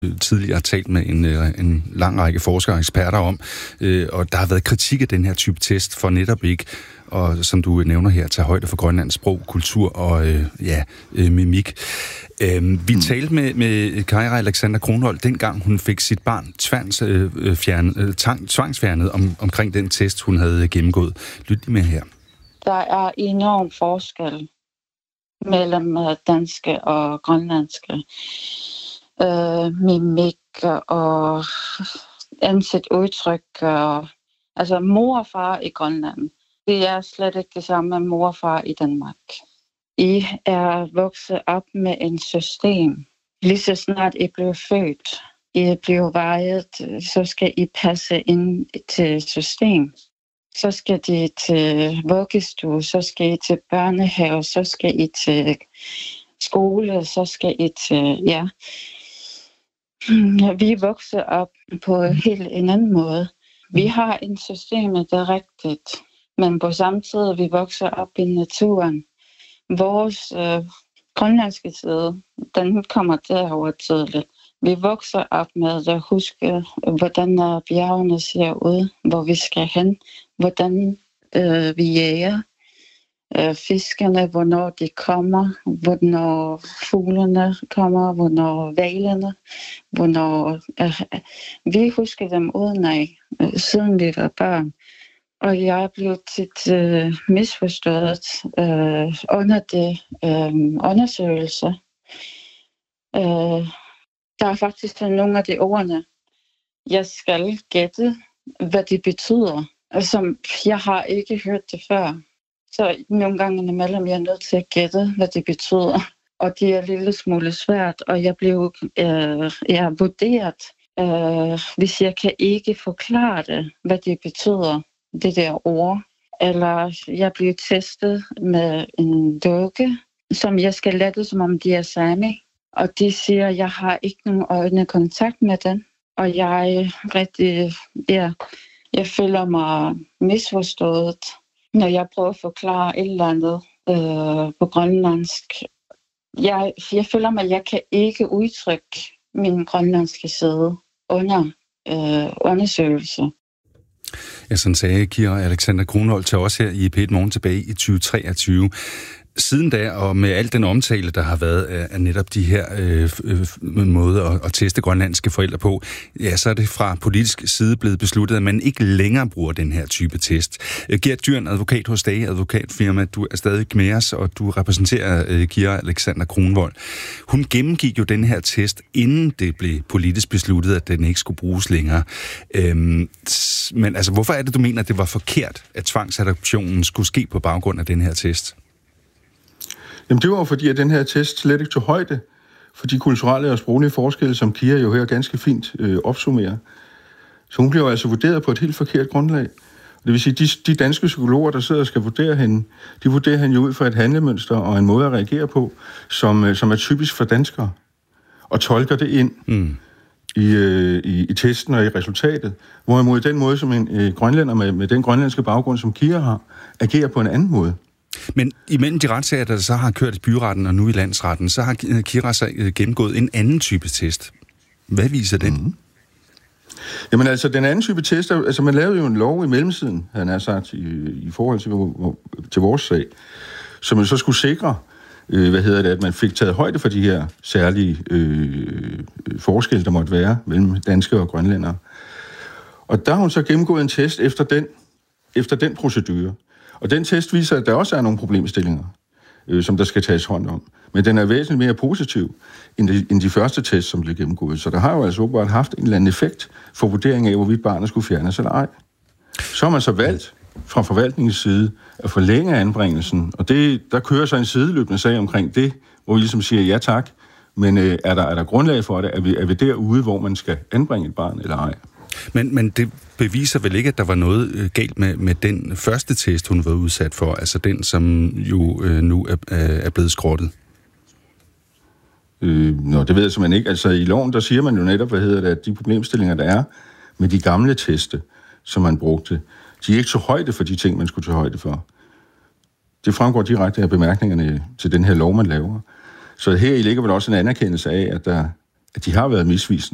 tidligere talt med en lang række forskere og eksperter om, og der har været kritik af den her type test for netop ikke, og som du nævner her, tage højde for Grønlands sprog, kultur og mimik. Vi talte med Kira Alexander Kronholt, dengang hun fik sit barn tvangsfjernet omkring den test, hun havde gennemgået. Lyt lige med her. Der er enorm forskel mellem danske og grønlandske. Mimik og ansigtsudtryk. Altså mor og far i Grønland, det er slet ikke det samme med mor og far i Danmark. I er vokset op med et system. Lige så snart I blev født, I blev vejet, så skal I passe ind til system. Så skal de til vuggestue, så skal I til børnehave, så skal I til skole, så skal I til, ja. Vi vokser op på helt en anden måde. Vi har et system, der er rigtigt, men på samme tid, vi vokser op i naturen. Vores grønlandske side, den kommer derover tidligt. Vi vokser op med at huske, hvordan bjergene ser ud, hvor vi skal hen, hvordan vi jæger fiskerne, hvornår de kommer, hvornår fuglene kommer, hvornår hvalerne, hvornår vi husker dem udenad, siden vi var børn. Og jeg blev tit misforstået under det undersøgelse. Der er faktisk nogle af de ordene, jeg skal gætte, hvad det betyder. Altså, jeg har ikke hørt det før. Så nogle gange imellem jeg er nødt til at gætte, hvad det betyder. Og det er en lille smule svært, og jeg blev vurderet, hvis jeg kan ikke forklare det, hvad det betyder, det der ord. Eller jeg blev testet med en dukke, som jeg skal lette, som om de er sami. Og de siger, at jeg har ikke nogen øjnekontakt med den. Og jeg føler mig misforstået, når jeg prøver at forklare et eller andet på grønlandsk. Jeg føler mig, at jeg kan ikke udtrykke min grønlandske side under undersøgelse. Ja, sådan sagde Kira Alexander Kronholt til os her i P1 Morgen tilbage i 2023. Siden da, og med al den omtale, der har været af netop de her måder at teste grønlandske forældre på, ja, så er det fra politisk side blevet besluttet, at man ikke længere bruger den her type test. Gert Dyrn, advokat hos Dage Advokatfirma, du er stadig med os, og du repræsenterer Kira Alexander Kronvold. Hun gennemgik jo den her test, inden det blev politisk besluttet, at den ikke skulle bruges længere. Men altså, hvorfor er det, du mener, at det var forkert, at tvangsadoptionen skulle ske på baggrund af den her test? Jamen det var jo fordi, at den her test slet ikke tog højde for de kulturelle og sproglige forskelle, som Kira jo her ganske fint opsummerer. Så hun bliver jo altså vurderet på et helt forkert grundlag. Det vil sige, de danske psykologer, der sidder og skal vurdere hende, de vurderer hende jo ud fra et handlemønster og en måde at reagere på, som er typisk for danskere, og tolker det ind i testen og i resultatet. Hvorimod den måde, som en grønlænder med den grønlandske baggrund, som Kira har, agerer på en anden måde. Men imellem de retssager, der så har kørt i byretten og nu i landsretten, så har Kira så gennemgået en anden type test. Hvad viser den? Jamen altså, den anden type test, altså man lavede jo en lov i mellemtiden, han har sagt, i forhold til vores sag, som man så skulle sikre, at man fik taget højde for de her særlige forskelle, der måtte være mellem danske og grønlændere. Og der har hun så gennemgået en test efter den procedure. Og den test viser, at der også er nogle problemstillinger, som der skal tages hånd om. Men den er væsentligt mere positiv end de første tests, som blev gennemgået. Så der har jo altså åbenbart haft en eller anden effekt for vurdering af, hvorvidt barnet skulle fjernes eller ej. Så har man så valgt fra forvaltningens side at forlænge anbringelsen, og der kører så en sideløbende sag omkring det, hvor vi ligesom siger ja tak, men er der grundlag for det? Er vi derude, hvor man skal anbringe et barn eller ej? Men det beviser vel ikke, at der var noget galt med den første test, hun var udsat for, altså den, som jo nu er blevet skrottet? Det ved jeg simpelthen ikke. Altså i loven, der siger man jo netop, at de problemstillinger, der er med de gamle teste, som man brugte, de er ikke så højde for de ting, man skulle tage højde for. Det fremgår direkte af bemærkningerne til den her lov, man laver. Så her ligger vel også en anerkendelse af, at de har været misvisende.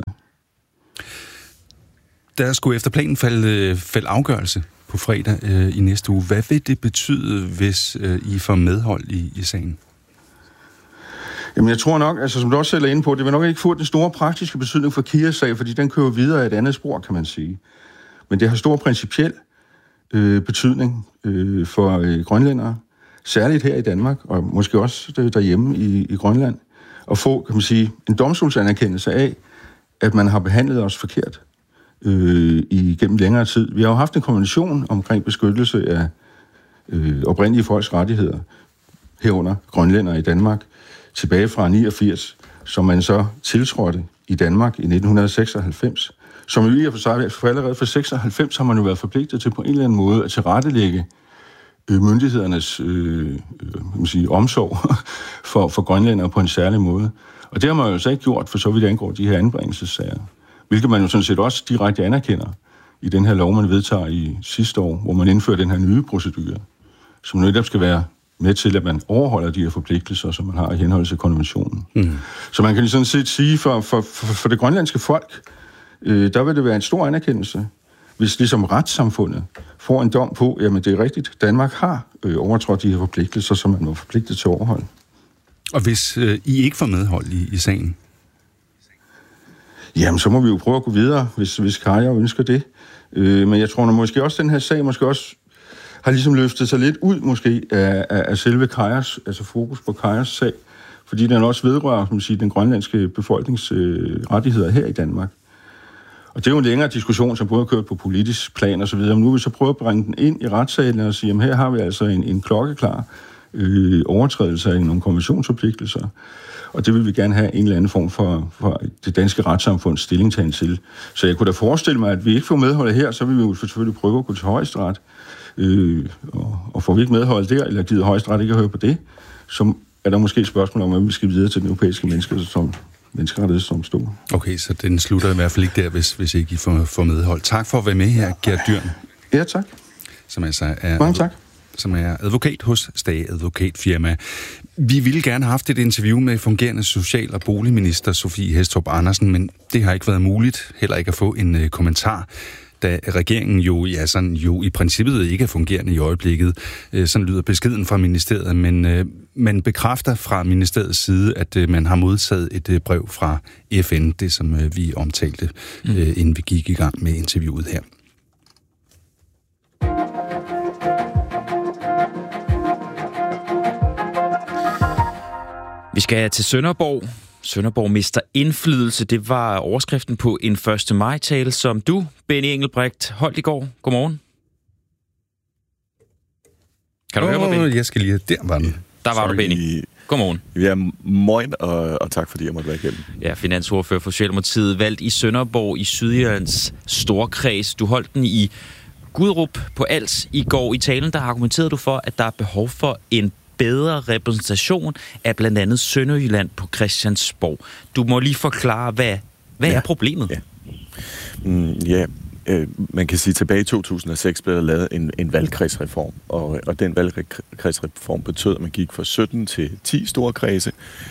Der skulle efter planen falde afgørelse på fredag i næste uge. Hvad vil det betyde, hvis I får medhold i sagen? Jamen jeg tror nok, altså som du også selv er inde på, det vil nok ikke få den store praktiske betydning for Kias sag, fordi den kører videre af et andet spor, kan man sige. Men det har stor principiel betydning for grønlændere, særligt her i Danmark, og måske også derhjemme i Grønland, at få, kan man sige, en domstolsanerkendelse af, at man har behandlet os forkert igennem længere tid. Vi har jo haft en konvention omkring beskyttelse af oprindelige folks rettigheder, herunder grønlændere i Danmark, tilbage fra 89, som man så tiltrådte i Danmark i 1996. Som jo i og for sig, for allerede fra 96 har man jo været forpligtet til på en eller anden måde at tilrettelægge myndighedernes omsorg for grønlændere på en særlig måde. Og det har man jo så ikke gjort, for så vidt angår de her anbringelsessager. Hvilket man jo sådan set også direkte anerkender i den her lov, man vedtager i sidste år, hvor man indfører den her nye procedure, som netop skal være med til, at man overholder de her forpligtelser, som man har i henhold til konventionen. Så man kan sådan set sige, for det grønlandske folk, der vil det være en stor anerkendelse, hvis ligesom retssamfundet får en dom på, jamen det er rigtigt, Danmark har overtrådt de her forpligtelser, som man var forpligtet til at overholde. Og hvis I ikke får medhold i sagen? Jamen, så må vi jo prøve at gå videre, hvis Kaja ønsker det. Men jeg tror, at måske også den her sag har ligesom løftet sig lidt ud måske af selve Kajas, altså fokus på Kajas sag, fordi den også vedrører, kan man sige, den grønlandske befolknings rettigheder her i Danmark. Og det er jo en længere diskussion, som både har kørt på politisk plan og så videre, men nu vil vi så prøve at bringe den ind i retssalen og sige, jamen her har vi altså en klokkeklar overtrædelse af nogle konventionsforpligtelser, og det vil vi gerne have en eller anden form for det danske retssamfunds stillingtagen til. Så jeg kunne da forestille mig, at vi ikke får medhold her, så vil vi jo selvfølgelig prøve at gå til Højesteret, og får vi ikke medhold der, eller givet Højesteret ikke at høre på det, så er der måske et spørgsmål om, at vi skal videre til den europæiske menneskerettighedsdomstol. Okay, så den slutter i hvert fald ikke der, hvis ikke I får medhold. Tak for at være med her, Gert Dyrn. Ja, tak. Som altså er... Mange tak. Som er advokat hos Stage Advokatfirma. Vi ville gerne have haft et interview med fungerende social- og boligminister Sofie Hæstrup Andersen, men det har ikke været muligt, heller ikke at få en kommentar, da regeringen jo i princippet ikke er fungerende i øjeblikket. Sådan lyder beskeden fra ministeriet, men man bekræfter fra ministeriets side, at man har modtaget et brev fra FN, det som vi omtalte, inden vi gik i gang med interviewet her. Vi skal til Sønderborg. Sønderborg mister indflydelse. Det var overskriften på en 1. maj-tale, som du, Benny Engelbrecht, holdt i går. Godmorgen. Kan du høre mig, Benny? Jeg skal lige... Der var den. Der var du, Benny. Godmorgen. Ja, morgen, og tak fordi jeg måtte være igennem. Ja, finansordfører for Socialdemokratiet, valgt i Sønderborg i Sydjyllands storkreds. Du holdt den i Gudrup på Als i går. I talen, der argumenterede du for, at der er behov for en bedre repræsentation af blandt andet Sønderjylland på Christiansborg. Du må lige forklare, hvad er problemet? Ja. Man kan sige, at tilbage i 2006 blev der lavet en valgkredsreform, og den valgkredsreform betød, at man gik fra 17 til 10 store kredse,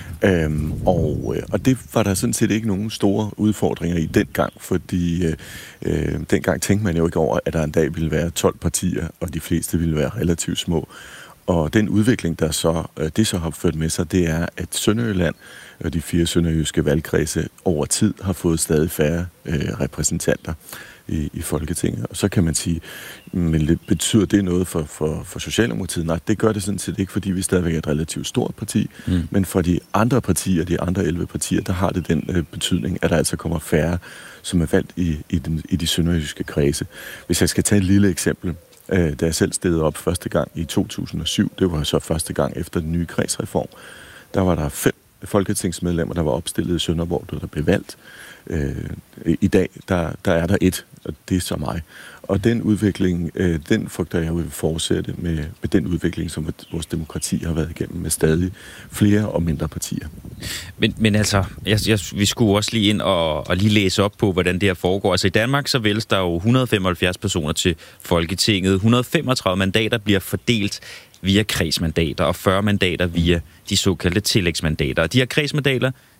og det var der sådan set ikke nogen store udfordringer i dengang, fordi dengang tænkte man jo ikke over, at der en dag ville være 12 partier, og de fleste ville være relativt små. Og den udvikling, det så har ført med sig, det er, at Sønderjylland og de 4 sønderjyske valgkredse over tid har fået stadig færre repræsentanter i Folketinget. Og så kan man sige, men betyder det noget for Socialdemokratiet? Nej, det gør det sådan set ikke, fordi vi stadigvæk er et relativt stort parti. Men for de andre partier, de andre 11 partier, der har det den betydning, at der altså kommer færre, som er valgt i de sønderjyske kredse. Hvis jeg skal tage et lille eksempel. Da jeg selv stillede op første gang i 2007, det var så første gang efter den nye kredsreform, der var der 5 folketingsmedlemmer, der var opstillet i Sønderborg, der blev valgt. I dag, der er der 1, og det er så mig. Og den udvikling, den frygter jeg vil fortsætte med den udvikling, som vores demokrati har været igennem med stadig flere og mindre partier. Men altså, vi skulle også lige ind og lige læse op på, hvordan det her foregår. Altså i Danmark, så vælges der jo 175 personer til Folketinget. 135 mandater bliver fordelt via kredsmandater, og 40 mandater via de såkaldte tillægsmandater. Og de her kredsmandater,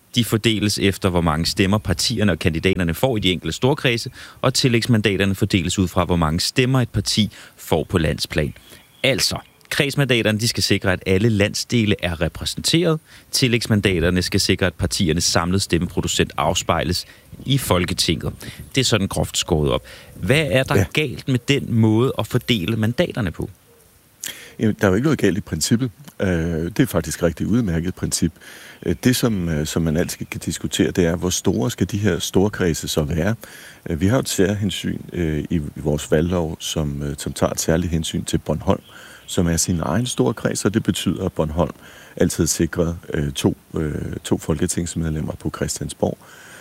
de fordeles efter, hvor mange stemmer partierne og kandidaterne får i de enkelte storkredse, og tillægsmandaterne fordeles ud fra, hvor mange stemmer et parti får på landsplan. Altså, kredsmandaterne de skal sikre, at alle landsdele er repræsenteret. Tillægsmandaterne skal sikre, at partiernes samlede stemmeproducent afspejles i Folketinget. Det er sådan groft skåret op. Hvad er der galt med den måde at fordele mandaterne på? Jamen, der er jo ikke noget galt i princippet. Det er faktisk et rigtig udmærket princip. Det, som man altid kan diskutere, det er, hvor store skal de her storkredse så være? Vi har jo et særhensyn i vores valglov, som tager et særligt hensyn til Bornholm, som er sin egen storkreds, og det betyder, at Bornholm altid sikret to folketingsmedlemmer på Christiansborg.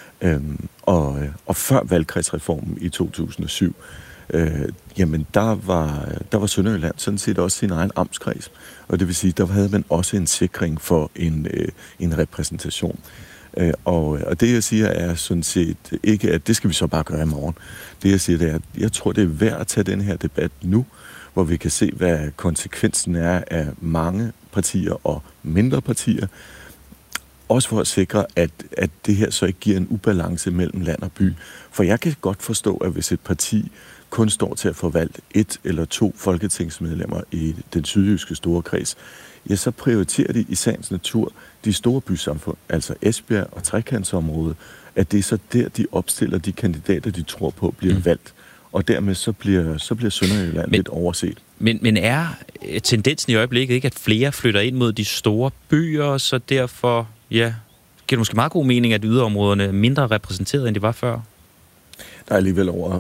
Og før valgkredsreformen i 2007, jamen der var Sønderjylland sådan set også sin egen amtskreds, og det vil sige, der havde man også en sikring for en repræsentation. Og det jeg siger er sådan set ikke, at det skal vi så bare gøre i morgen. Det jeg siger, det er, at jeg tror, det er værd at tage den her debat nu, hvor vi kan se, hvad konsekvensen er af mange partier og mindre partier. Også for at sikre, at det her så ikke giver en ubalance mellem land og by. For jeg kan godt forstå, at hvis et parti kun står til at forvalte 1 eller 2 folketingsmedlemmer i den sydjyske store kreds, ja, så prioriterer de i sagens natur de store bysamfund, altså Esbjerg og Trekantsområdet, at det er så der, de opstiller de kandidater, de tror på bliver valgt. Og dermed så bliver Sønderjylland lidt overset. Men er tendensen i øjeblikket ikke, at flere flytter ind mod de store byer, så derfor, ja, giver det måske meget god mening, at yderområderne er mindre repræsenteret, end det var før? Der er alligevel over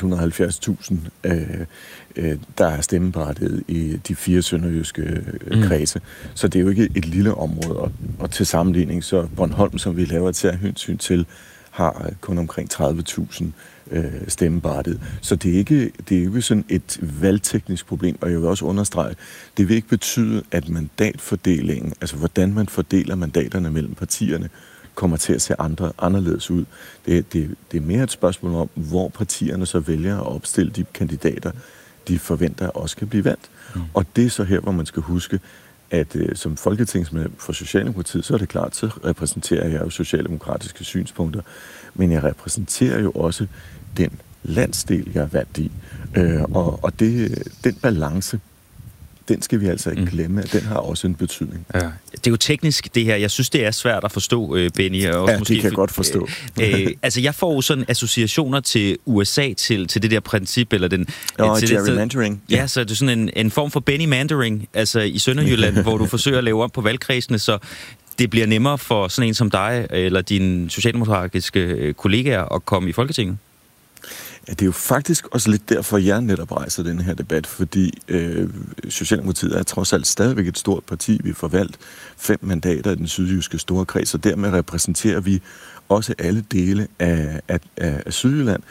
170.000, der er stemmeberettiget i de 4 sønderjyske kredse. Så det er jo ikke et lille område. Og til sammenligning, så Bornholm, som vi laver et særhensyn til, har kun omkring 30.000 stemmeberettiget. Så det er ikke sådan et valgteknisk problem, og jeg vil også understrege, det vil ikke betyde, at mandatfordelingen, altså hvordan man fordeler mandaterne mellem partierne, kommer til at se anderledes ud. Det er mere et spørgsmål om, hvor partierne så vælger at opstille de kandidater, de forventer også kan blive valgt. Og det er så her, hvor man skal huske, at som folketingsmedlem for Socialdemokratiet, så er det klart, så repræsenterer jeg jo socialdemokratiske synspunkter, men jeg repræsenterer jo også den landsdel, jeg er valgt i. Og den balance, den skal vi altså ikke glemme, at den har også en betydning. Ja. Det er jo teknisk, det her. Jeg synes, det er svært at forstå, Benny. Også måske, det kan jeg godt forstå. Altså, jeg får jo sådan associationer til USA, til det der princip, eller den... gerrymandering. Ja, så det er sådan en form for Benny-mandering, altså i Sønderjylland, hvor du forsøger at lave op på valgkredsene, så det bliver nemmere for sådan en som dig, eller dine socialdemokratiske kollegaer, at komme i Folketinget. Ja, det er jo faktisk også lidt derfor, jeg netop rejser den her debat, fordi Socialdemokratiet er trods alt stadigvæk et stort parti. Vi får valgt 5 mandater i den sydjyske store kreds, og dermed repræsenterer vi også alle dele af Sydjylland.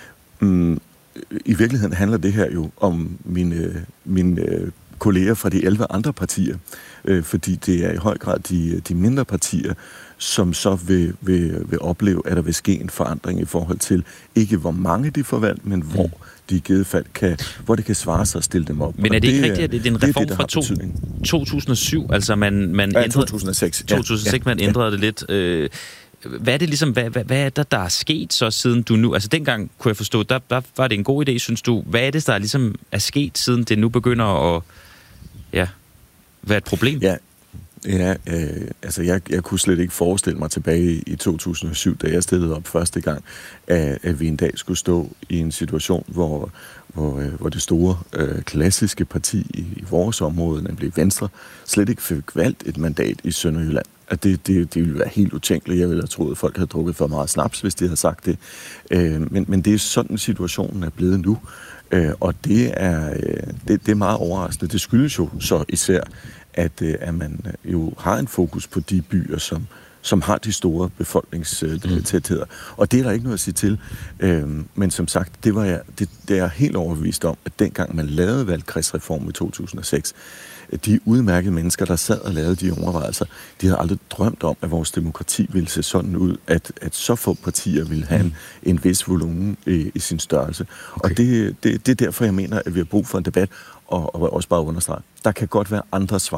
I virkeligheden handler det her jo om mine kolleger fra de 11 andre partier, fordi det er i høj grad de mindre partier, som så vil opleve, at der vil ske en forandring i forhold til, ikke hvor mange de får valgt, men hvor de i givet fald hvor det kan svare sig at stille dem op. Men er det ikke rigtigt, at det er en reform fra 2007? Altså man ændrede... 2006. 2006, man ændrede det lidt. Hvad er det ligesom, hvad er der er sket så siden du nu... Altså dengang kunne jeg forstå, der var det en god idé, synes du. Hvad er det, der ligesom er sket, siden det nu begynder at være et problem? Ja, altså jeg kunne slet ikke forestille mig tilbage i 2007, da jeg stillede op første gang, at vi en dag skulle stå i en situation, hvor det store klassiske parti i vores område, nemlig Venstre, slet ikke fik valgt et mandat i Sønderjylland. At det ville være helt utænkeligt. Jeg ville have troet, at folk havde drukket for meget snaps, hvis de havde sagt det. Men det er sådan, situationen er blevet nu. Og det er meget overraskende. Det skyldes jo så især, at man jo har en fokus på de byer, som har de store befolkningstætheder. Og det er der ikke noget at sige til. Men som sagt, det er jeg helt overbevist om, at dengang man lavede valgkredsreformen i 2006, de udmærkede mennesker, der sad og lavede de overvejelser, de havde aldrig drømt om, at vores demokrati ville se sådan ud, at så få partier ville have en vis volumen i sin størrelse. Okay. Og det er derfor, jeg mener, at vi har brug for en debat, og også bare understrege. Der kan godt være andre svar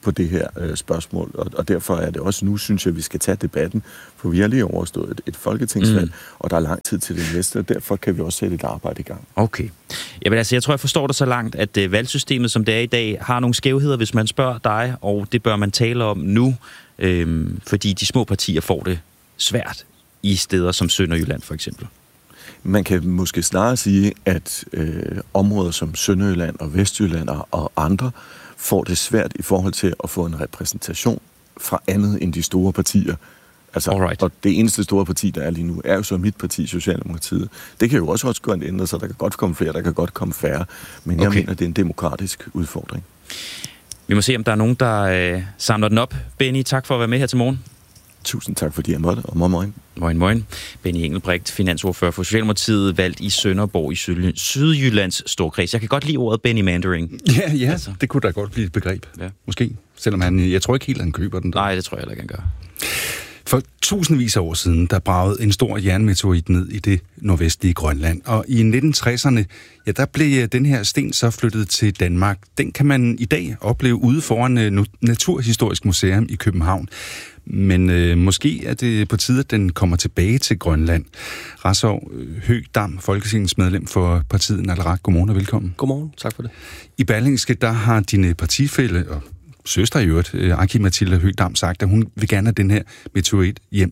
på det her spørgsmål, og derfor er det også nu, synes jeg, vi skal tage debatten, for vi har lige overstået et folketingsvalg, og der er lang tid til det næste, og derfor kan vi også sætte et arbejde i gang. Okay. Jamen altså, jeg tror, jeg forstår det så langt, at valgsystemet, som det er i dag, har nogle skævheder, hvis man spørger dig, og det bør man tale om nu, fordi de små partier får det svært i steder som Sønderjylland for eksempel. Man kan måske snarere sige, at områder som Sønderjylland og Vestjylland og andre får det svært i forhold til at få en repræsentation fra andet end de store partier. Altså, og det eneste store parti, der er lige nu, er jo så mit parti, Socialdemokratiet. Det kan jo også godt ændre sig. Der kan godt komme flere, der kan godt komme færre. Men jeg mener, det er en demokratisk udfordring. Vi må se, om der er nogen, der samler den op. Benny, tak for at være med her til morgen. Tusind tak, fordi jeg måtte, og morgen. Morgen. Benny Engelbrecht, finansordfører for Socialdemokratiet, valgt i Sønderborg i Sydjyllands Storkreds. Jeg kan godt lide ordet Benny Mandering. Ja, altså. Det kunne da godt blive et begreb. Ja. Måske. Selvom jeg tror ikke helt, han køber den. Der. Nej, det tror jeg heller ikke, han gør. For tusindvis af år siden, der bragede en stor jernmeteorit ned i det nordvestlige Grønland. Og i 1960'erne, ja, der blev den her sten så flyttet til Danmark. Den kan man i dag opleve ude foran Naturhistorisk Museum i København. Men måske er det på tide, at den kommer tilbage til Grønland. Rasov Høgh-Dam, folketingsmedlem for partiet Naleraq. Godmorgen og velkommen. Godmorgen, tak for det. I Berlingske, der har dine partifælle og søster i øvrigt, Aki-Mathilde Høgh-Dam, sagt, at hun vil gerne have den her meteorit hjem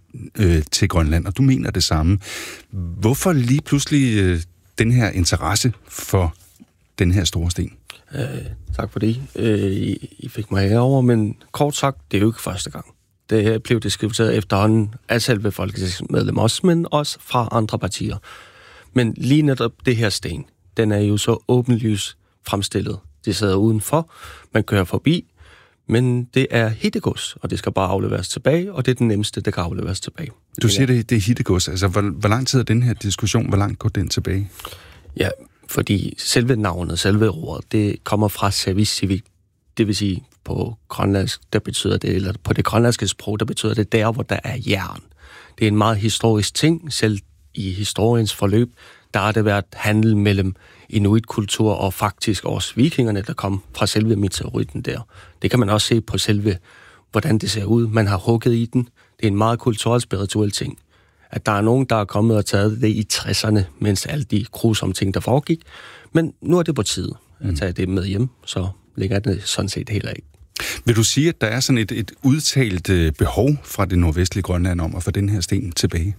til Grønland, og du mener det samme. Hvorfor lige pludselig den her interesse for den her store sten? Tak for det. I fik mig herover, men kort sagt, det er jo ikke første gang. Det blev diskuteret efterhånden af selve folketingsmedlem også, men også fra andre partier. Men lige netop det her sten, den er jo så åbenlyst fremstillet. Det sidder udenfor, man kører forbi, men det er hittegods, og det skal bare afleveres tilbage, og det er den nemmeste, der kan afleveres tilbage. Du siger, det er hittegods. Altså, hvor lang tid er den her diskussion? Hvor langt går den tilbage? Ja, fordi selve navnet, selve ordet, det kommer fra service civic. Det vil sige, på grønlandsk, der betyder det, eller på det grønlandske sprog, der betyder det der, hvor der er jern. Det er en meget historisk ting. Selv i historiens forløb, der har det været handel mellem inuitkultur og faktisk også vikingerne, der kom fra selve meteoritten der. Det kan man også se på selve, hvordan det ser ud. Man har hugget i den. Det er en meget kulturel, spirituel ting. At der er nogen, der er kommet og taget det i 60'erne, mens alle de grusomme ting, der foregik. Men nu er det på tide at tage det med hjem, så ligger det sådan set heller ikke. Vil du sige, at der er sådan et udtalt behov fra det nordvestlige Grønland om at få den her sten tilbage?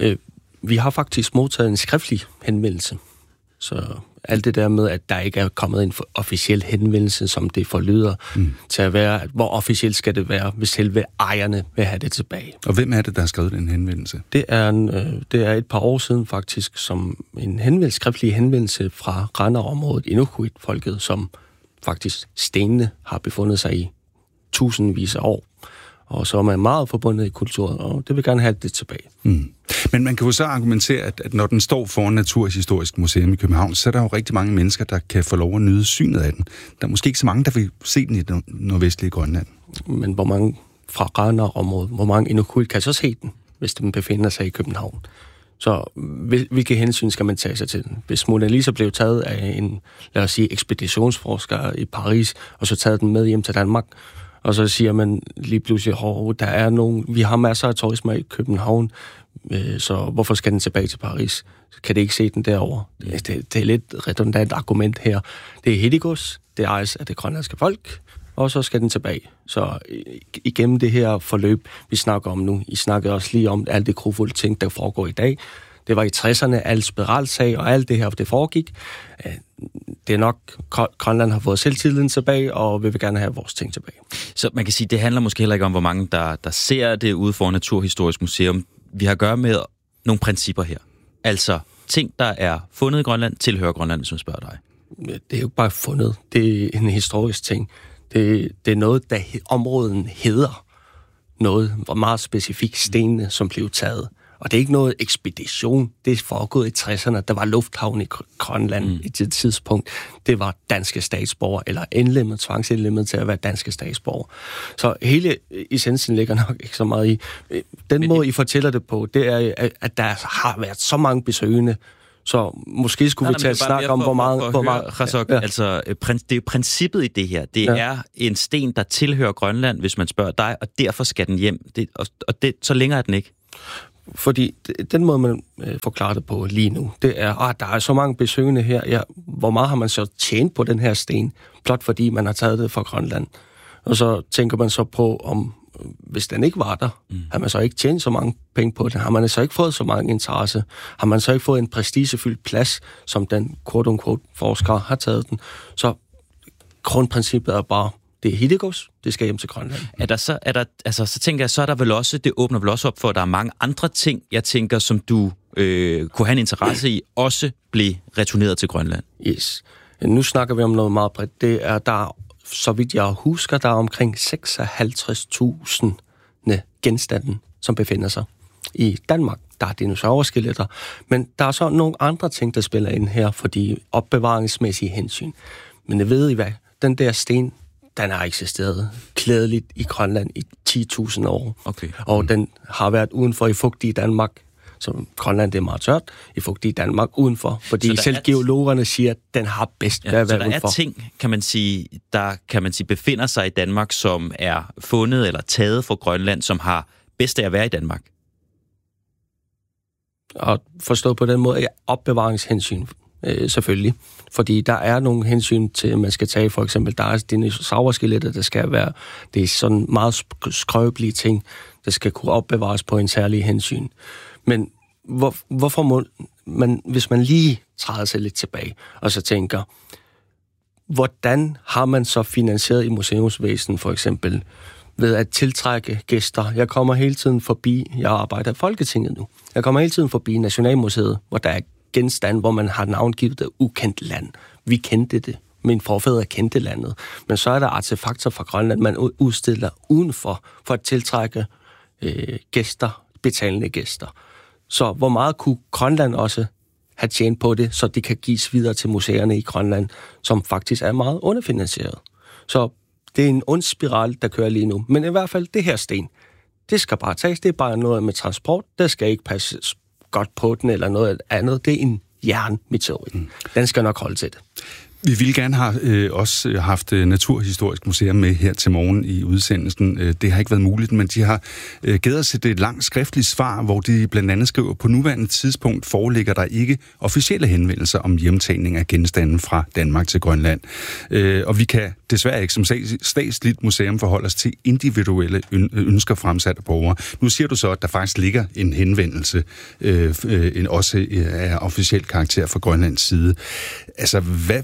Vi har faktisk modtaget en skriftlig henvendelse. Så alt det der med, at der ikke er kommet en officiel henvendelse, som det forlyder til at være, hvor officielt skal det være, hvis selve ejerne vil have det tilbage. Og hvem er det, der har skrevet den henvendelse? Det er et par år siden faktisk, som en skriftlig henvendelse fra Randerområdet, Inuit-folket, som faktisk stenene har befundet sig i tusindvis af år. Og så er man meget forbundet i kulturen, og det vil gerne have det tilbage. Men man kan jo så argumentere, at når den står foran Naturhistorisk Museum i København, så er der jo rigtig mange mennesker, der kan få lov at nyde synet af den. Der er måske ikke så mange, der vil se den i det nordvestlige Grønland. Men hvor mange fra Randerområdet, hvor mange inuit kan så se den, hvis den befinder sig i København? Så hvilke hensyn skal man tage sig til den? Hvis Mona Lisa blev taget af en, lad os sige, ekspeditionsforsker i Paris, og så taget den med hjem til Danmark, og så siger man lige pludselig, der er vi har masser af turismer i København, så hvorfor skal den tilbage til Paris? Kan det ikke se den derovre? Det er lidt redundant argument her. Det er hittegods, det ejes af det grønlandske folk, og så skal den tilbage. Så igennem det her forløb, vi snakker om nu, I snakkede også lige om alt det grufulde ting, der foregår i dag. Det var i 60'erne, alt spiralsag og alt det her, det foregik. Det er nok, Grønland har fået selvtilliden tilbage, og vi vil gerne have vores ting tilbage. Så man kan sige, det handler måske heller ikke om, hvor mange der ser det ude for Naturhistorisk Museum. Vi har at gøre med nogle principper her. Altså, ting, der er fundet i Grønland, tilhører Grønland, hvis man spørger dig. Det er jo bare fundet. Det er en historisk ting. Det er noget, der områden hedder. Noget meget specifikt stenene, som blev taget. Og det er ikke noget ekspedition. Det er foregået i 60'erne. Der var lufthavn i Grønland i det tidspunkt. Det var danske statsborger, eller tvangsindlemmet til at være danske statsborger. Så hele essensen ligger nok ikke så meget i. Den måde, I fortæller det på, det er, at der har været så mange besøgende, Så måske skulle vi tage et snak om, hvor meget... Razok, altså, det er princippet i det her. Det er en sten, der tilhører Grønland, hvis man spørger dig, og derfor skal den hjem. Så længere er den ikke. Fordi den måde, man forklarer det på lige nu, det er, der er så mange besøgende her. Ja, hvor meget har man så tjent på den her sten, blot fordi man har taget det fra Grønland? Og så tænker man så på, om hvis den ikke var der, har man så ikke tjent så mange penge på den? Har man så ikke fået så mange interesse? Har man så ikke fået en prestigefyldt plads, som den quote-unquote forsker har taget den? Så grundprincippet er bare, det er hittegods, det skal hjem til Grønland. Så tænker jeg, så er der vel også, det åbner vel også op for, at der er mange andre ting, jeg tænker, som du kunne have en interesse i, også blive returneret til Grønland. Yes. Nu snakker vi om noget meget bredt. Det er, der, så vidt jeg husker, der er omkring 56.000 genstande, som befinder sig i Danmark. Der er dinosaurskeletter, men der er så nogle andre ting, der spiller ind her, fordi opbevaringsmæssige hensyn. Men jeg ved I hvad, den der sten, den har eksisteret klædeligt i Grønland i 10.000 år. Okay. Og den har været udenfor i fugtige Danmark. Så Grønland det er meget tørt. I fugtige Danmark udenfor. Fordi selv geologerne siger, at den har bedst været udenfor. Så der er ting, kan man sige, befinder sig i Danmark, som er fundet eller taget fra Grønland, som har bedst af at være i Danmark. Og forstået på den måde, opbevaringshensyn selvfølgelig. Fordi der er nogle hensyn til, man skal tage for eksempel, der er dinosaurskeletter, der skal være, det er sådan meget skrøbelige ting, der skal kunne opbevares på en særlig hensyn. Men hvorfor må man, hvis man lige træder sig lidt tilbage, og så tænker, hvordan har man så finansieret i museumsvæsenet for eksempel, ved at tiltrække gæster? Jeg kommer hele tiden forbi, jeg arbejder i Folketinget nu, jeg kommer hele tiden forbi Nationalmuseet, hvor der er genstand, hvor man har navngivet det ukendt land. Vi kendte det. Mine forfædre kendte landet. Men så er der artefakter fra Grønland, man udstiller udenfor, for at tiltrække gæster, betalende gæster. Så hvor meget kunne Grønland også have tjent på det, så det kan gives videre til museerne i Grønland, som faktisk er meget underfinansieret. Så det er en ond spiral, der kører lige nu. Men i hvert fald det her sten, det skal bare tages. Det er bare noget med transport. Der skal ikke passes godt på den eller noget andet. Det er en jernmeteorit. Den skal nok holde til det. Vi ville gerne have også haft Naturhistorisk Museum med her til morgen i udsendelsen. Det har ikke været muligt, men de har givet os et langt skriftligt svar, hvor de blandt andet skriver, på nuværende tidspunkt foreligger der ikke officielle henvendelser om hjemtagning af genstande fra Danmark til Grønland. Og vi kan desværre ikke som statsligt museum forholde os til individuelle ønsker fremsat af borgere. Nu siger du så, at der faktisk ligger en henvendelse, også af officiel karakter fra Grønlands side. Altså,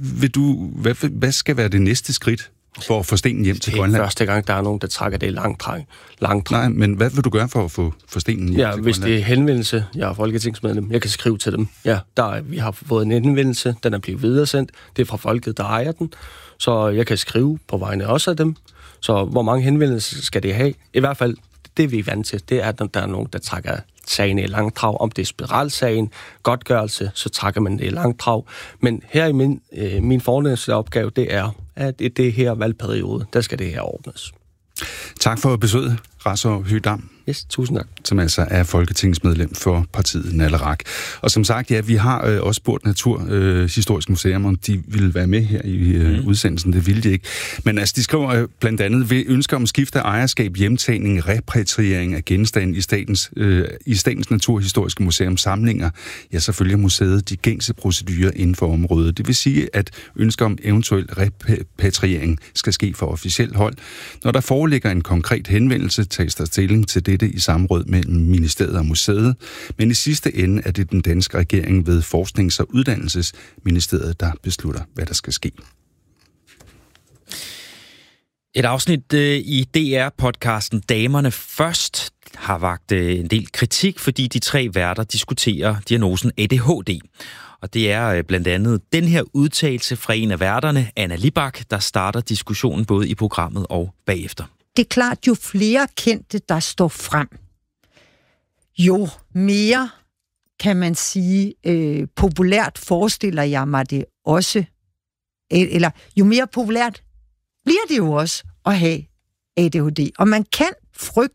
hvad skal være det næste skridt for at få stenen hjem til Grønland? Det er første gang, der er nogen, der trækker det i langtræk. Nej, men hvad vil du gøre for at få stenen hjem til Grønland? Hvis det er henvendelse, jeg er folketingsmedlem, jeg kan skrive til dem. Ja, vi har fået en henvendelse, den er blevet videresendt, det er fra folket, der ejer den, så jeg kan skrive på vegne også af dem. Så hvor mange henvendelser skal det have? I hvert fald, det vi er vant til, det er, at der er nogen, der trækker sagen i langdrag. Om det er spiralsagen, godtgørelse, så trækker man det i langdrag. Men her i min fornemmeste opgave, det er, at i det her valgperiode, der skal det her ordnes. Tak for besøget, Razok Hydamm. Yes, tusind tak. Som altså er folketingsmedlem for partiet Naleraq. Og som sagt, ja, vi har også spurgt Naturhistorisk Museum, om de ville være med her i udsendelsen. Det ville de ikke. Men altså, de skriver blandt andet, ved ønsker om skifte af ejerskab, hjemtagning, repatriering af genstande i Statens Naturhistoriske Museums samlinger, ja, så følger museet de gængse procedurer inden for området. Det vil sige, at ønsker om eventuel repatriering skal ske for officielt hold. Når der foreligger en konkret henvendelse, tages der stilling til dette i samråd mellem ministeriet og museet, men i sidste ende er det den danske regering ved Forsknings- og Uddannelsesministeriet, der beslutter, hvad der skal ske. Et afsnit i DR-podcasten Damerne Først har vagt en del kritik, fordi de tre værter diskuterer diagnosen ADHD. Og det er blandt andet den her udtalelse fra en af værterne, Anna Libak, der starter diskussionen både i programmet og bagefter. Det er klart, jo flere kendte, der står frem, jo mere, kan man sige, populært forestiller jeg mig det også, eller jo mere populært bliver det jo også at have ADHD. Og man kan frygte,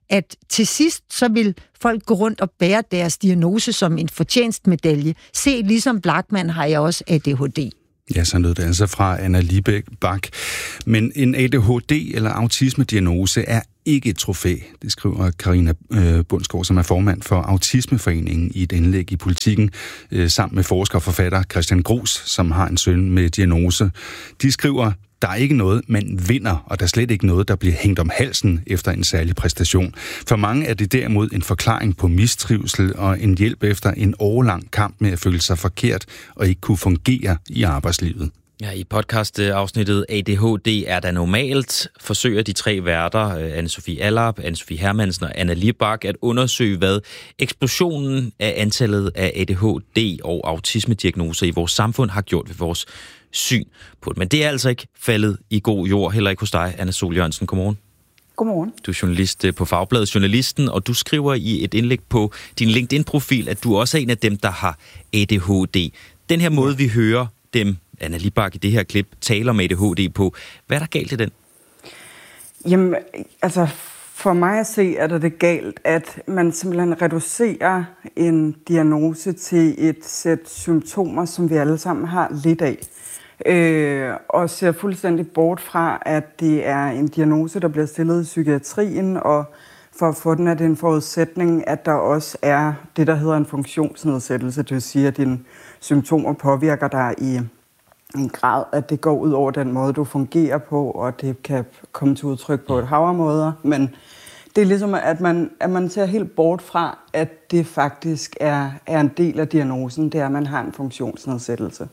at til sidst, så vil folk gå rundt og bære deres diagnose som en fortjenstmedalje. Se, ligesom Blachman har jeg også ADHD. Ja, så lød det altså fra Anna Libak. Men en ADHD eller autismediagnose er ikke et trofæ, det skriver Karina Bundsgaard, som er formand for Autismeforeningen i et indlæg i Politikken, sammen med forsker og forfatter Christian Grus, som har en søn med diagnose. De skriver, der er ikke noget, man vinder, og der er slet ikke noget, der bliver hængt om halsen efter en særlig præstation. For mange er det derimod en forklaring på mistrivsel og en hjælp efter en årelang kamp med at føle sig forkert og ikke kunne fungere i arbejdslivet. Ja, i podcastafsnittet ADHD er der normalt forsøger de tre værter, Anne-Sophie Allerup, Anne-Sophie Hermansen og Anna Libak, at undersøge, hvad eksplosionen af antallet af ADHD og autismediagnoser i vores samfund har gjort ved vores syn på det. Men det er altså ikke faldet i god jord, heller ikke hos dig, Anna Sol Jørgensen. Godmorgen. Godmorgen. Du er journalist på Fagbladet Journalisten, og du skriver i et indlæg på din LinkedIn-profil, at du også er en af dem, der har ADHD. Den her måde, vi hører dem, Anna Libak i det her klip, taler om ADHD på. Hvad er der galt i den? Jamen, altså for mig at se, er det galt, at man simpelthen reducerer en diagnose til et sæt symptomer, som vi alle sammen har lidt af. Og ser fuldstændig bort fra, at det er en diagnose, der bliver stillet i psykiatrien, og for at få den er det en forudsætning, at der også er det, der hedder en funktionsnedsættelse. Det vil sige, at dine symptomer påvirker dig i en grad, at det går ud over den måde, du fungerer på, og det kan komme til udtryk på et hav af måder. Men det er ligesom, at man ser helt bort fra, at det faktisk er en del af diagnosen, det er, at man har en funktionsnedsættelse.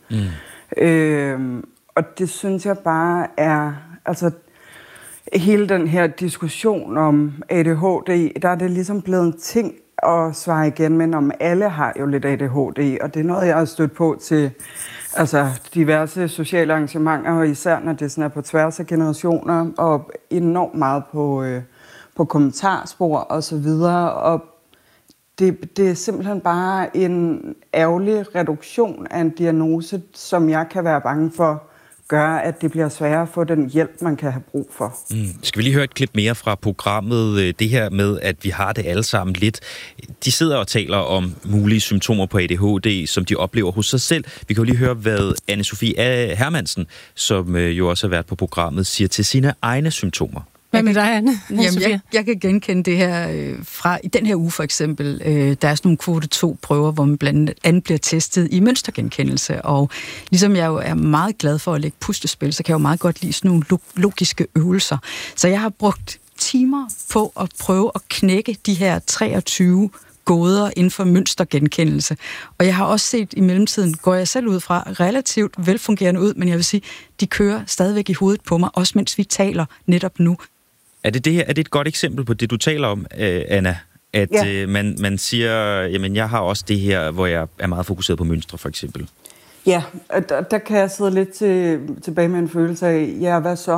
Og det synes jeg bare er, altså hele den her diskussion om ADHD, der er det ligesom blevet en ting at svare igen, men om alle har jo lidt ADHD, og det er noget, jeg har stødt på til diverse sociale arrangementer, og især når det sådan er på tværs af generationer, og enormt meget på kommentarspor og så videre, og det er simpelthen bare en ærgerlig reduktion af en diagnose, som jeg kan være bange for, gør, at det bliver sværere at få den hjælp, man kan have brug for. Skal vi lige høre et klip mere fra programmet, det her med, at vi har det alle sammen lidt. De sidder og taler om mulige symptomer på ADHD, som de oplever hos sig selv. Vi kan jo lige høre, hvad Anne-Sophie Hermansen, som jo også har været på programmet, siger til sine egne symptomer. Hvad med dig, Anne? Jamen, jeg kan genkende det her fra i den her uge for eksempel. Der er sådan nogle kvote 2-prøver, hvor man blandt andet bliver testet i mønstergenkendelse. Og ligesom jeg jo er meget glad for at lægge puslespil, så kan jeg jo meget godt lide sådan nogle logiske øvelser. Så jeg har brugt timer på at prøve at knække de her 23 gåder inden for mønstergenkendelse. Og jeg har også set i mellemtiden, går jeg selv ud fra, relativt velfungerende ud, men jeg vil sige, de kører stadigvæk i hovedet på mig, også mens vi taler netop nu. Er det et godt eksempel på det, du taler om, Anna? At ja. Man siger, jamen jeg har også det her, hvor jeg er meget fokuseret på mønstre, for eksempel. Ja, der kan jeg sidde lidt tilbage med en følelse af, ja, hvad så?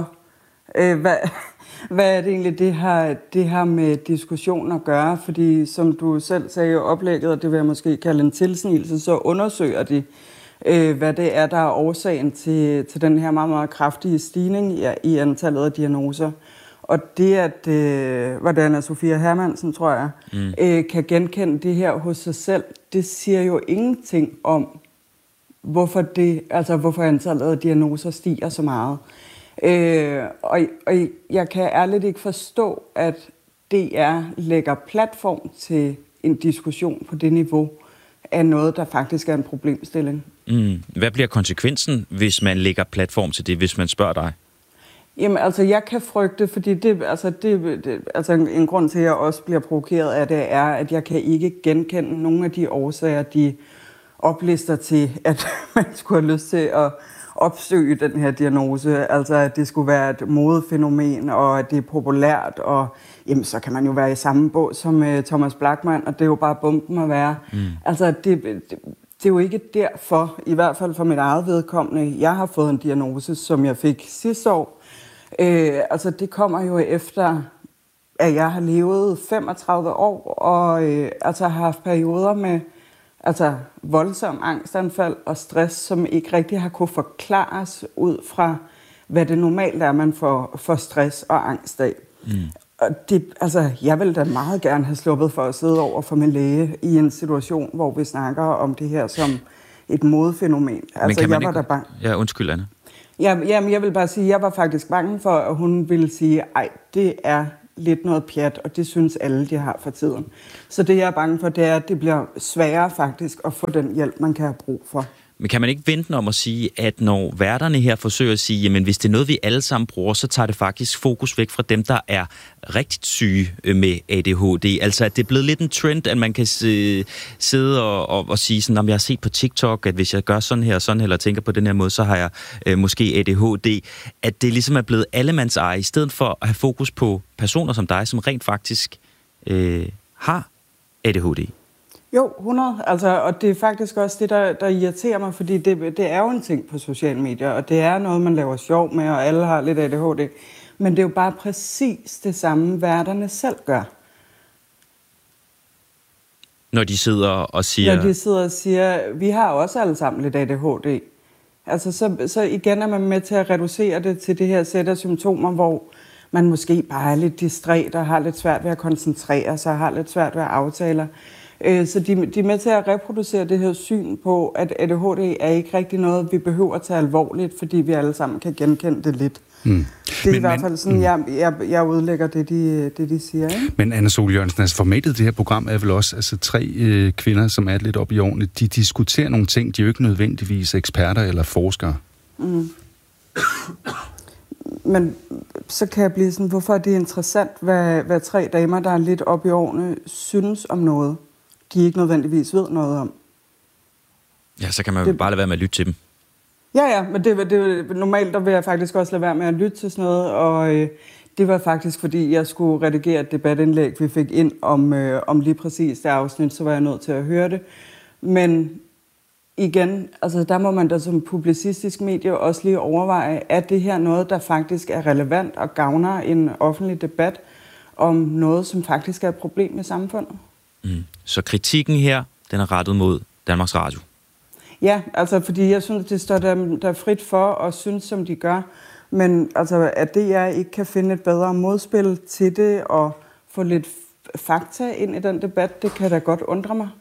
Hvad er det egentlig, det har med diskussion at gøre? Fordi som du selv sagde i oplægget, og det vil jeg måske kalde en tilsnigelse, så undersøger de, hvad det er, der er årsagen til den her meget, meget kraftige stigning i antallet af diagnoser. Og det, at hvordan Anna-Sophie Hermansen, tror jeg, kan genkende det her hos sig selv, det siger jo ingenting om, hvorfor antallet af diagnoser stiger så meget. Og jeg kan ærligt ikke forstå, at DR lægger platform til en diskussion på det niveau af noget, der faktisk er en problemstilling. Hvad bliver konsekvensen, hvis man lægger platform til det, hvis man spørger dig? Jamen, altså, jeg kan frygte, fordi en grund til, at jeg også bliver provokeret af det, er, at jeg kan ikke genkende nogle af de årsager, de oplister til, at man skulle have lyst til at opsøge den her diagnose. Altså, at det skulle være et modefænomen, og at det er populært, og jamen, så kan man jo være i samme båd som Thomas Blachman, og det er jo bare bomben at være. Altså, det er jo ikke derfor, i hvert fald for mit eget vedkommende, jeg har fået en diagnose, som jeg fik sidste år. Altså, det kommer jo efter, at jeg har levet 35 år, og har haft perioder med voldsom angstanfald og stress, som ikke rigtig har kunne forklares ud fra, hvad det normalt er, man får stress og angst af. Og jeg vil da meget gerne have sluppet for at sidde over for min læge i en situation, hvor vi snakker om det her som et modefænomen. Men kan man jeg var ikke... bange. Ja, undskyld, Anna. Jamen, jeg vil bare sige, at jeg var faktisk bange for, at hun ville sige, ej, det er lidt noget pjat, og det synes alle, de har for tiden. Så det, jeg er bange for, det er, at det bliver sværere faktisk at få den hjælp, man kan have brug for. Men kan man ikke vente om at sige, at når værterne her forsøger at sige, jamen hvis det er noget, vi alle sammen bruger, så tager det faktisk fokus væk fra dem, der er rigtig syge med ADHD. Altså at det er blevet lidt en trend, at man kan sidde og sige sådan, om jeg har set på TikTok, at hvis jeg gør sådan her, eller tænker på den her måde, så har jeg måske ADHD. At det ligesom er blevet allemands eje, i stedet for at have fokus på personer som dig, som rent faktisk har ADHD. Jo, 100. Og det er faktisk også det, der irriterer mig, fordi det er jo en ting på sociale medier, og det er noget, man laver sjov med, og alle har lidt ADHD. Men det er jo bare præcis det samme, værterne selv gør. Når de sidder og siger... Når de sidder og siger, vi har også alle sammen lidt ADHD. Så igen er man med til at reducere det til det her sæt af symptomer, hvor man måske bare er lidt distræt og har lidt svært ved at koncentrere sig, og har lidt svært ved at aftale. Så de er med til at reproducere det her syn på, at ADHD er ikke rigtig noget, vi behøver at tage alvorligt, fordi vi alle sammen kan genkende det lidt. Det er i hvert fald sådan, jeg udlægger det, de siger. Ikke? Men Anna Sol Jørgensen, altså formatet det her program er vel også 3 kvinder, som er lidt oppe i årene. De diskuterer nogle ting, de er jo ikke nødvendigvis eksperter eller forskere. Men så kan jeg blive sådan, hvorfor er det interessant, hvad 3 damer, der er lidt oppe i årene, synes om noget, de ikke nødvendigvis ved noget om. Ja, så kan man jo bare lade være med at lytte til dem. Ja, men det normalt, der vil jeg faktisk også lade være med at lytte til sådan noget, og det var faktisk, fordi jeg skulle redigere et debatindlæg, vi fik ind om lige præcis det afsnit, så var jeg nødt til at høre det. Men igen, der må man da som publicistisk medie også lige overveje, at det her noget, der faktisk er relevant og gavner en offentlig debat om noget, som faktisk er et problem i samfundet. Så kritikken her, den er rettet mod Danmarks Radio? Ja, fordi jeg synes, det står der frit for at synes, som de gør. Men at DR ikke kan finde et bedre modspil til det og få lidt fakta ind i den debat, det kan da godt undre mig.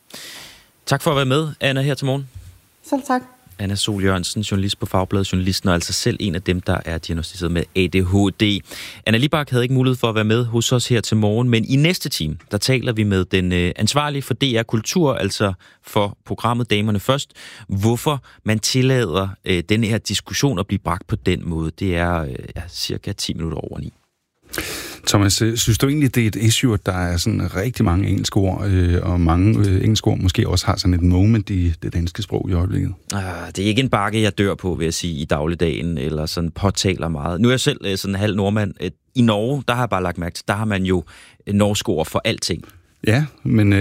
Tak for at være med, Anna, her til morgen. Selv tak. Anna Sol Jørgensen, journalist på Fagbladet Journalisten, og altså selv en af dem, der er diagnosticeret med ADHD. Anna Libak havde ikke mulighed for at være med hos os her til morgen, men i næste time, der taler vi med den ansvarlige for DR Kultur, altså for programmet Damerne Først. Hvorfor man tillader den her diskussion at blive bragt på den måde, det er cirka 10 minutter over 9. Thomas, synes du egentlig, det er et issue, at der er sådan rigtig mange engelske ord, og mange engelske ord måske også har sådan et moment i det danske sprog i øjeblikket? Det er ikke en bakke, jeg dør på, vil jeg sige, i dagligdagen, eller sådan påtaler meget. Nu er jeg selv sådan en halv nordmand. I Norge, der har jeg bare lagt mærke til, der har man jo norsk ord for alting. Ja, men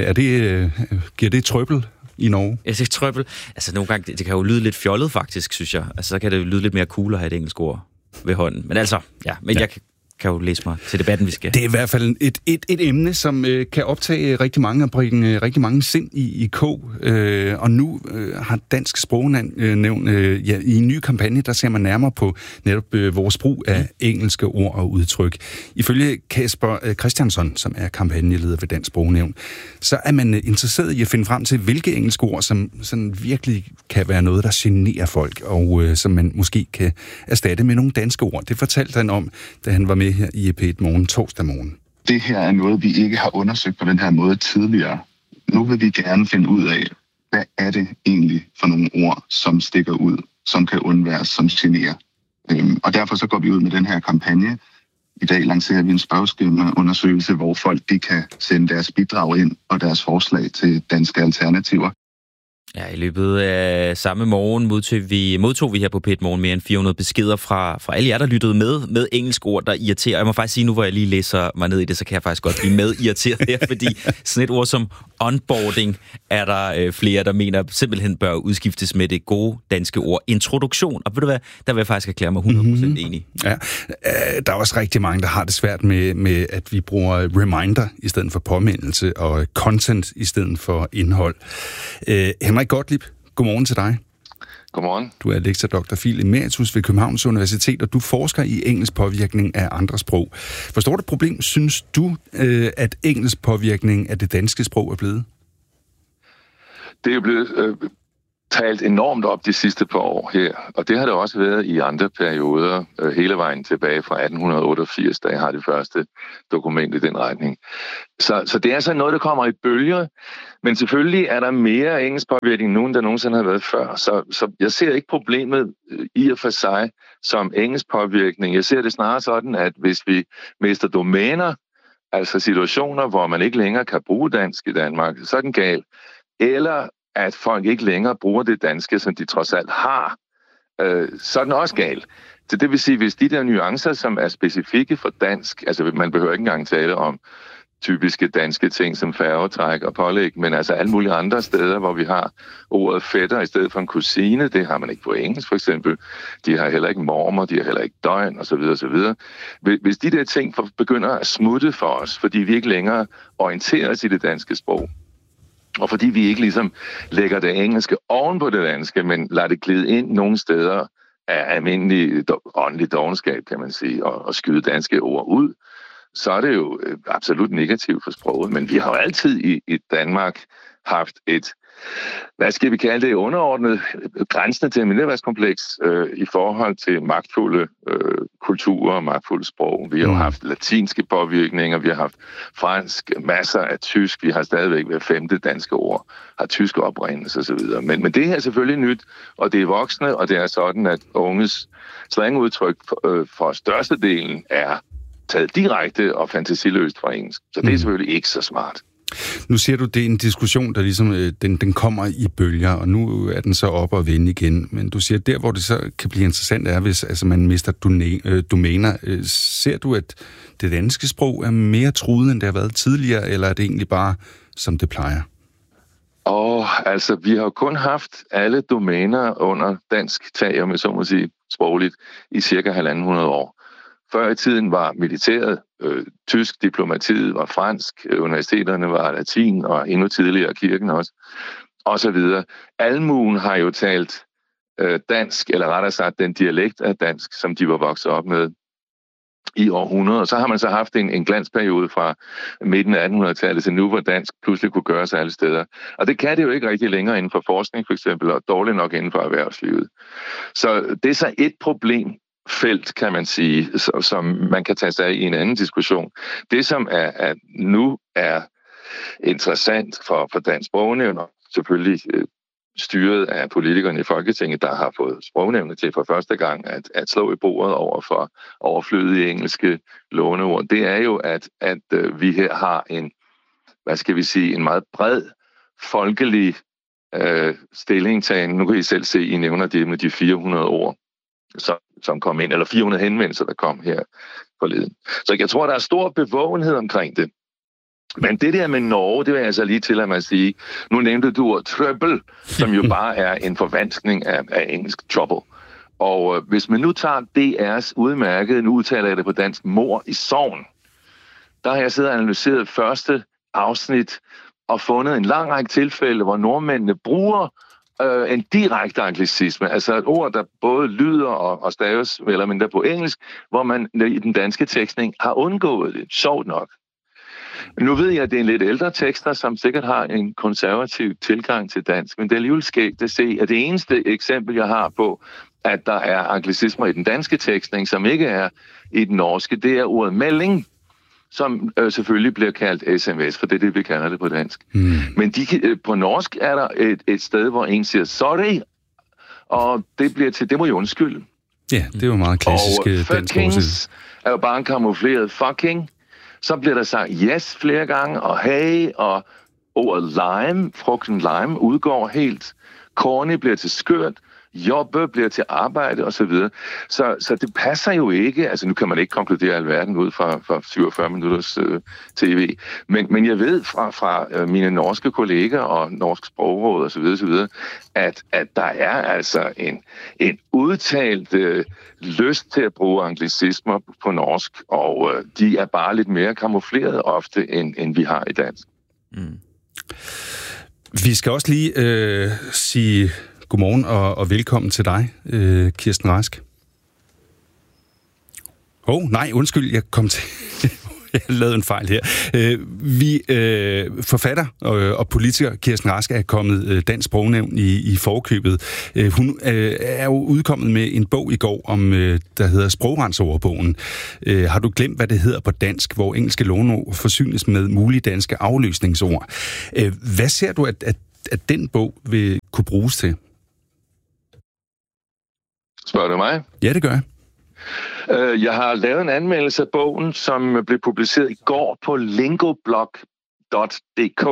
giver det trøbbel i Norge? Jeg siger trøbbel. Nogle gange, det kan jo lyde lidt fjollet faktisk, synes jeg. Så kan det lyde lidt mere cool at have et engelsk ord ved hånden. Men jeg kan jo læse mig til debatten, vi skal. Det er i hvert fald et emne, som kan optage rigtig mange og bringe rigtig mange sind i kog. Og nu har Dansk Sprognævn i en ny kampagne, der ser man nærmere på netop vores brug af engelske ord og udtryk. Ifølge Kasper Christiansson, som er kampagneleder ved Dansk Sprognævn, så er man interesseret i at finde frem til, hvilke engelske ord, som sådan virkelig kan være noget, der generer folk, og som man måske kan erstatte med nogle danske ord. Det fortalte han om, da han var med her i P1 Morgen torsdag morgen. Det her er noget, vi ikke har undersøgt på den her måde tidligere. Nu vil vi gerne finde ud af, hvad er det egentlig for nogle ord, som stikker ud, som kan undværes, som generer. Og derfor så går vi ud med den her kampagne. I dag lancerer vi en spørgeskemaundersøgelse, hvor folk de kan sende deres bidrag ind og deres forslag til danske alternativer. Ja, i løbet af samme morgen modtog vi her på P1 Morgen mere end 400 beskeder fra alle jer, der lyttede med engelske ord, der irriterer. Jeg må faktisk sige, nu hvor jeg lige læser mig ned i det, så kan jeg faktisk godt blive med irriteret her, fordi sådan et ord som onboarding er der flere, der mener simpelthen bør udskiftes med det gode danske ord introduktion. Og ved du hvad, der vil jeg faktisk erklære mig 100% enig. Ja, der er også rigtig mange, der har det svært med at vi bruger reminder i stedet for påmindelse og content i stedet for indhold. Henrik Gottlieb, godmorgen til dig. Godmorgen. Du er lektor Dr. Phil Emeritus ved Københavns Universitet, og du forsker i engelsk påvirkning af andre sprog. Hvor stort et problem synes du, at engelsk påvirkning af det danske sprog er blevet? Det er jo blevet talt enormt op de sidste par år her, og det har det også været i andre perioder, hele vejen tilbage fra 1888, da jeg har det første dokument i den retning. Så det er sådan noget, der kommer i bølger, men selvfølgelig er der mere engelsk påvirkning nu, end der nogensinde har været før, så jeg ser ikke problemet i og for sig som engelsk påvirkning. Jeg ser det snarere sådan, at hvis vi mister domæner, altså situationer, hvor man ikke længere kan bruge dansk i Danmark, så er den gal. Eller at folk ikke længere bruger det danske, som de trods alt har, så er den også gal. Så det vil sige, hvis de der nuancer, som er specifikke for dansk, altså man behøver ikke engang tale om typiske danske ting som færgetræk og pålæg, men altså alle mulige andre steder, hvor vi har ordet fætter i stedet for en kusine, det har man ikke på engelsk for eksempel. De har heller ikke mormor, de har heller ikke døgn osv. osv. Hvis de der ting begynder at smutte for os, fordi vi ikke længere orienterer os i det danske sprog, og fordi vi ikke ligesom lægger det engelske oven på det danske, men lader det glide ind nogle steder af almindelig åndelig dovenskab, kan man sige, og skyde danske ord ud, så er det jo absolut negativt for sproget. Men vi har jo altid i Danmark haft et, hvad skal vi kalde det, underordnet grænsende til et mindreværdskompleks i forhold til magtfulde kulturer og magtfulde sprog. Vi har jo haft latinske påvirkninger, vi har haft fransk, masser af tysk, vi har stadigvæk hver 5. danske ord, har tysk oprindelse osv. Men det her er selvfølgelig nyt, og det er voksne, og det er sådan, at unges slangudtryk for størstedelen er taget direkte og fantasiløst fra engelsk. Så det er selvfølgelig ikke så smart. Nu siger du, det er en diskussion, der ligesom, den kommer i bølger, og nu er den så op og vende igen. Men du siger, der hvor det så kan blive interessant er, hvis altså, man mister domæner. Ser du, at det danske sprog er mere truet, end det har været tidligere, eller er det egentlig bare, som det plejer? Altså, vi har jo kun haft alle domæner under dansk tag, om jeg så må sige, sprogligt, i cirka 150 år. Før i tiden var militæret, tysk, diplomatiet var fransk, universiteterne var latin, og endnu tidligere kirken også, og så videre. Almuen har jo talt dansk, eller rettere sagt den dialekt af dansk, som de var vokset op med i århundreder. Og så har man så haft en glansperiode fra midten af 1800-tallet til nu, hvor dansk pludselig kunne gøre sig alle steder. Og det kan det jo ikke rigtig længere inden for forskning for eksempel, og dårligt nok inden for erhvervslivet. Så det er så et problemfelt, kan man sige, som man kan tage sig af i en anden diskussion. Det, som nu er interessant for Dansk Sprognævn, selvfølgelig styret af politikerne i Folketinget, der har fået Sprognævnet til for første gang at slå i bordet over for overflødige engelske låneord, det er jo, at vi her har en meget bred folkelig stillingtagen. Nu kan I selv se, I nævner det med de 400 ord, som kom ind, eller 400 henvendelser, der kom her forleden. Så jeg tror, der er stor bevågenhed omkring det. Men det der med Norge, det vil jeg altså lige til at man sige. Nu nævnte du ordet trøbbel, som jo bare er en forvanskning af engelsk trouble. Og hvis man nu tager DR's udmærkede, nu udtaler jeg det på dansk, mor i sogn, der har jeg siddet og analyseret første afsnit og fundet en lang række tilfælde, hvor nordmændene bruger en direkte anglicisme, altså et ord, der både lyder og staves vel eller mindre på engelsk, hvor man i den danske tekstning har undgået det. Sjovt nok. Nu ved jeg, at det er en lidt ældre tekster, som sikkert har en konservativ tilgang til dansk, men det er alligevel skægt at se, at det eneste eksempel, jeg har på, at der er anglicismer i den danske tekstning, som ikke er i den norske, det er ordet melding, som selvfølgelig bliver kaldt sms, for det er det, vi kalder det på dansk. Men på norsk er der et sted, hvor en siger sorry, og det bliver til, det må jo undskylde. Ja, det er jo meget klassisk dansk fuckings er jo bare en kamufleret fucking. Så bliver der sagt yes flere gange, og hey, og ordet lime, frugten lime, udgår helt. Corny bliver til skørt, jobbe bliver til arbejde, osv. Så det passer jo ikke. Altså, nu kan man ikke konkludere alverden ud fra 47 minutters tv. Men jeg ved fra mine norske kolleger og norsk sprogråd, osv., at der er altså en udtalt lyst til at bruge anglicismer på norsk, og de er bare lidt mere kamufleret ofte, end vi har i dansk. Vi skal også lige sige Godmorgen og velkommen til dig, Kirsten Rask. Nej, undskyld, jeg kom til... Jeg lavede en fejl her. Forfatter og politiker Kirsten Rask er kommet Dansk Sprognævn i forkøbet. Hun er jo udkommet med en bog i går, der hedder Sprogrenseordbogen. Har du glemt, hvad det hedder på dansk, hvor engelske låneord forsynes med mulige danske afløsningsord? Hvad ser du, at den bog vil kunne bruges til? Spørger du mig? Ja, det gør jeg. Jeg har lavet en anmeldelse af bogen, som blev publiceret i går på lingoblog.dk.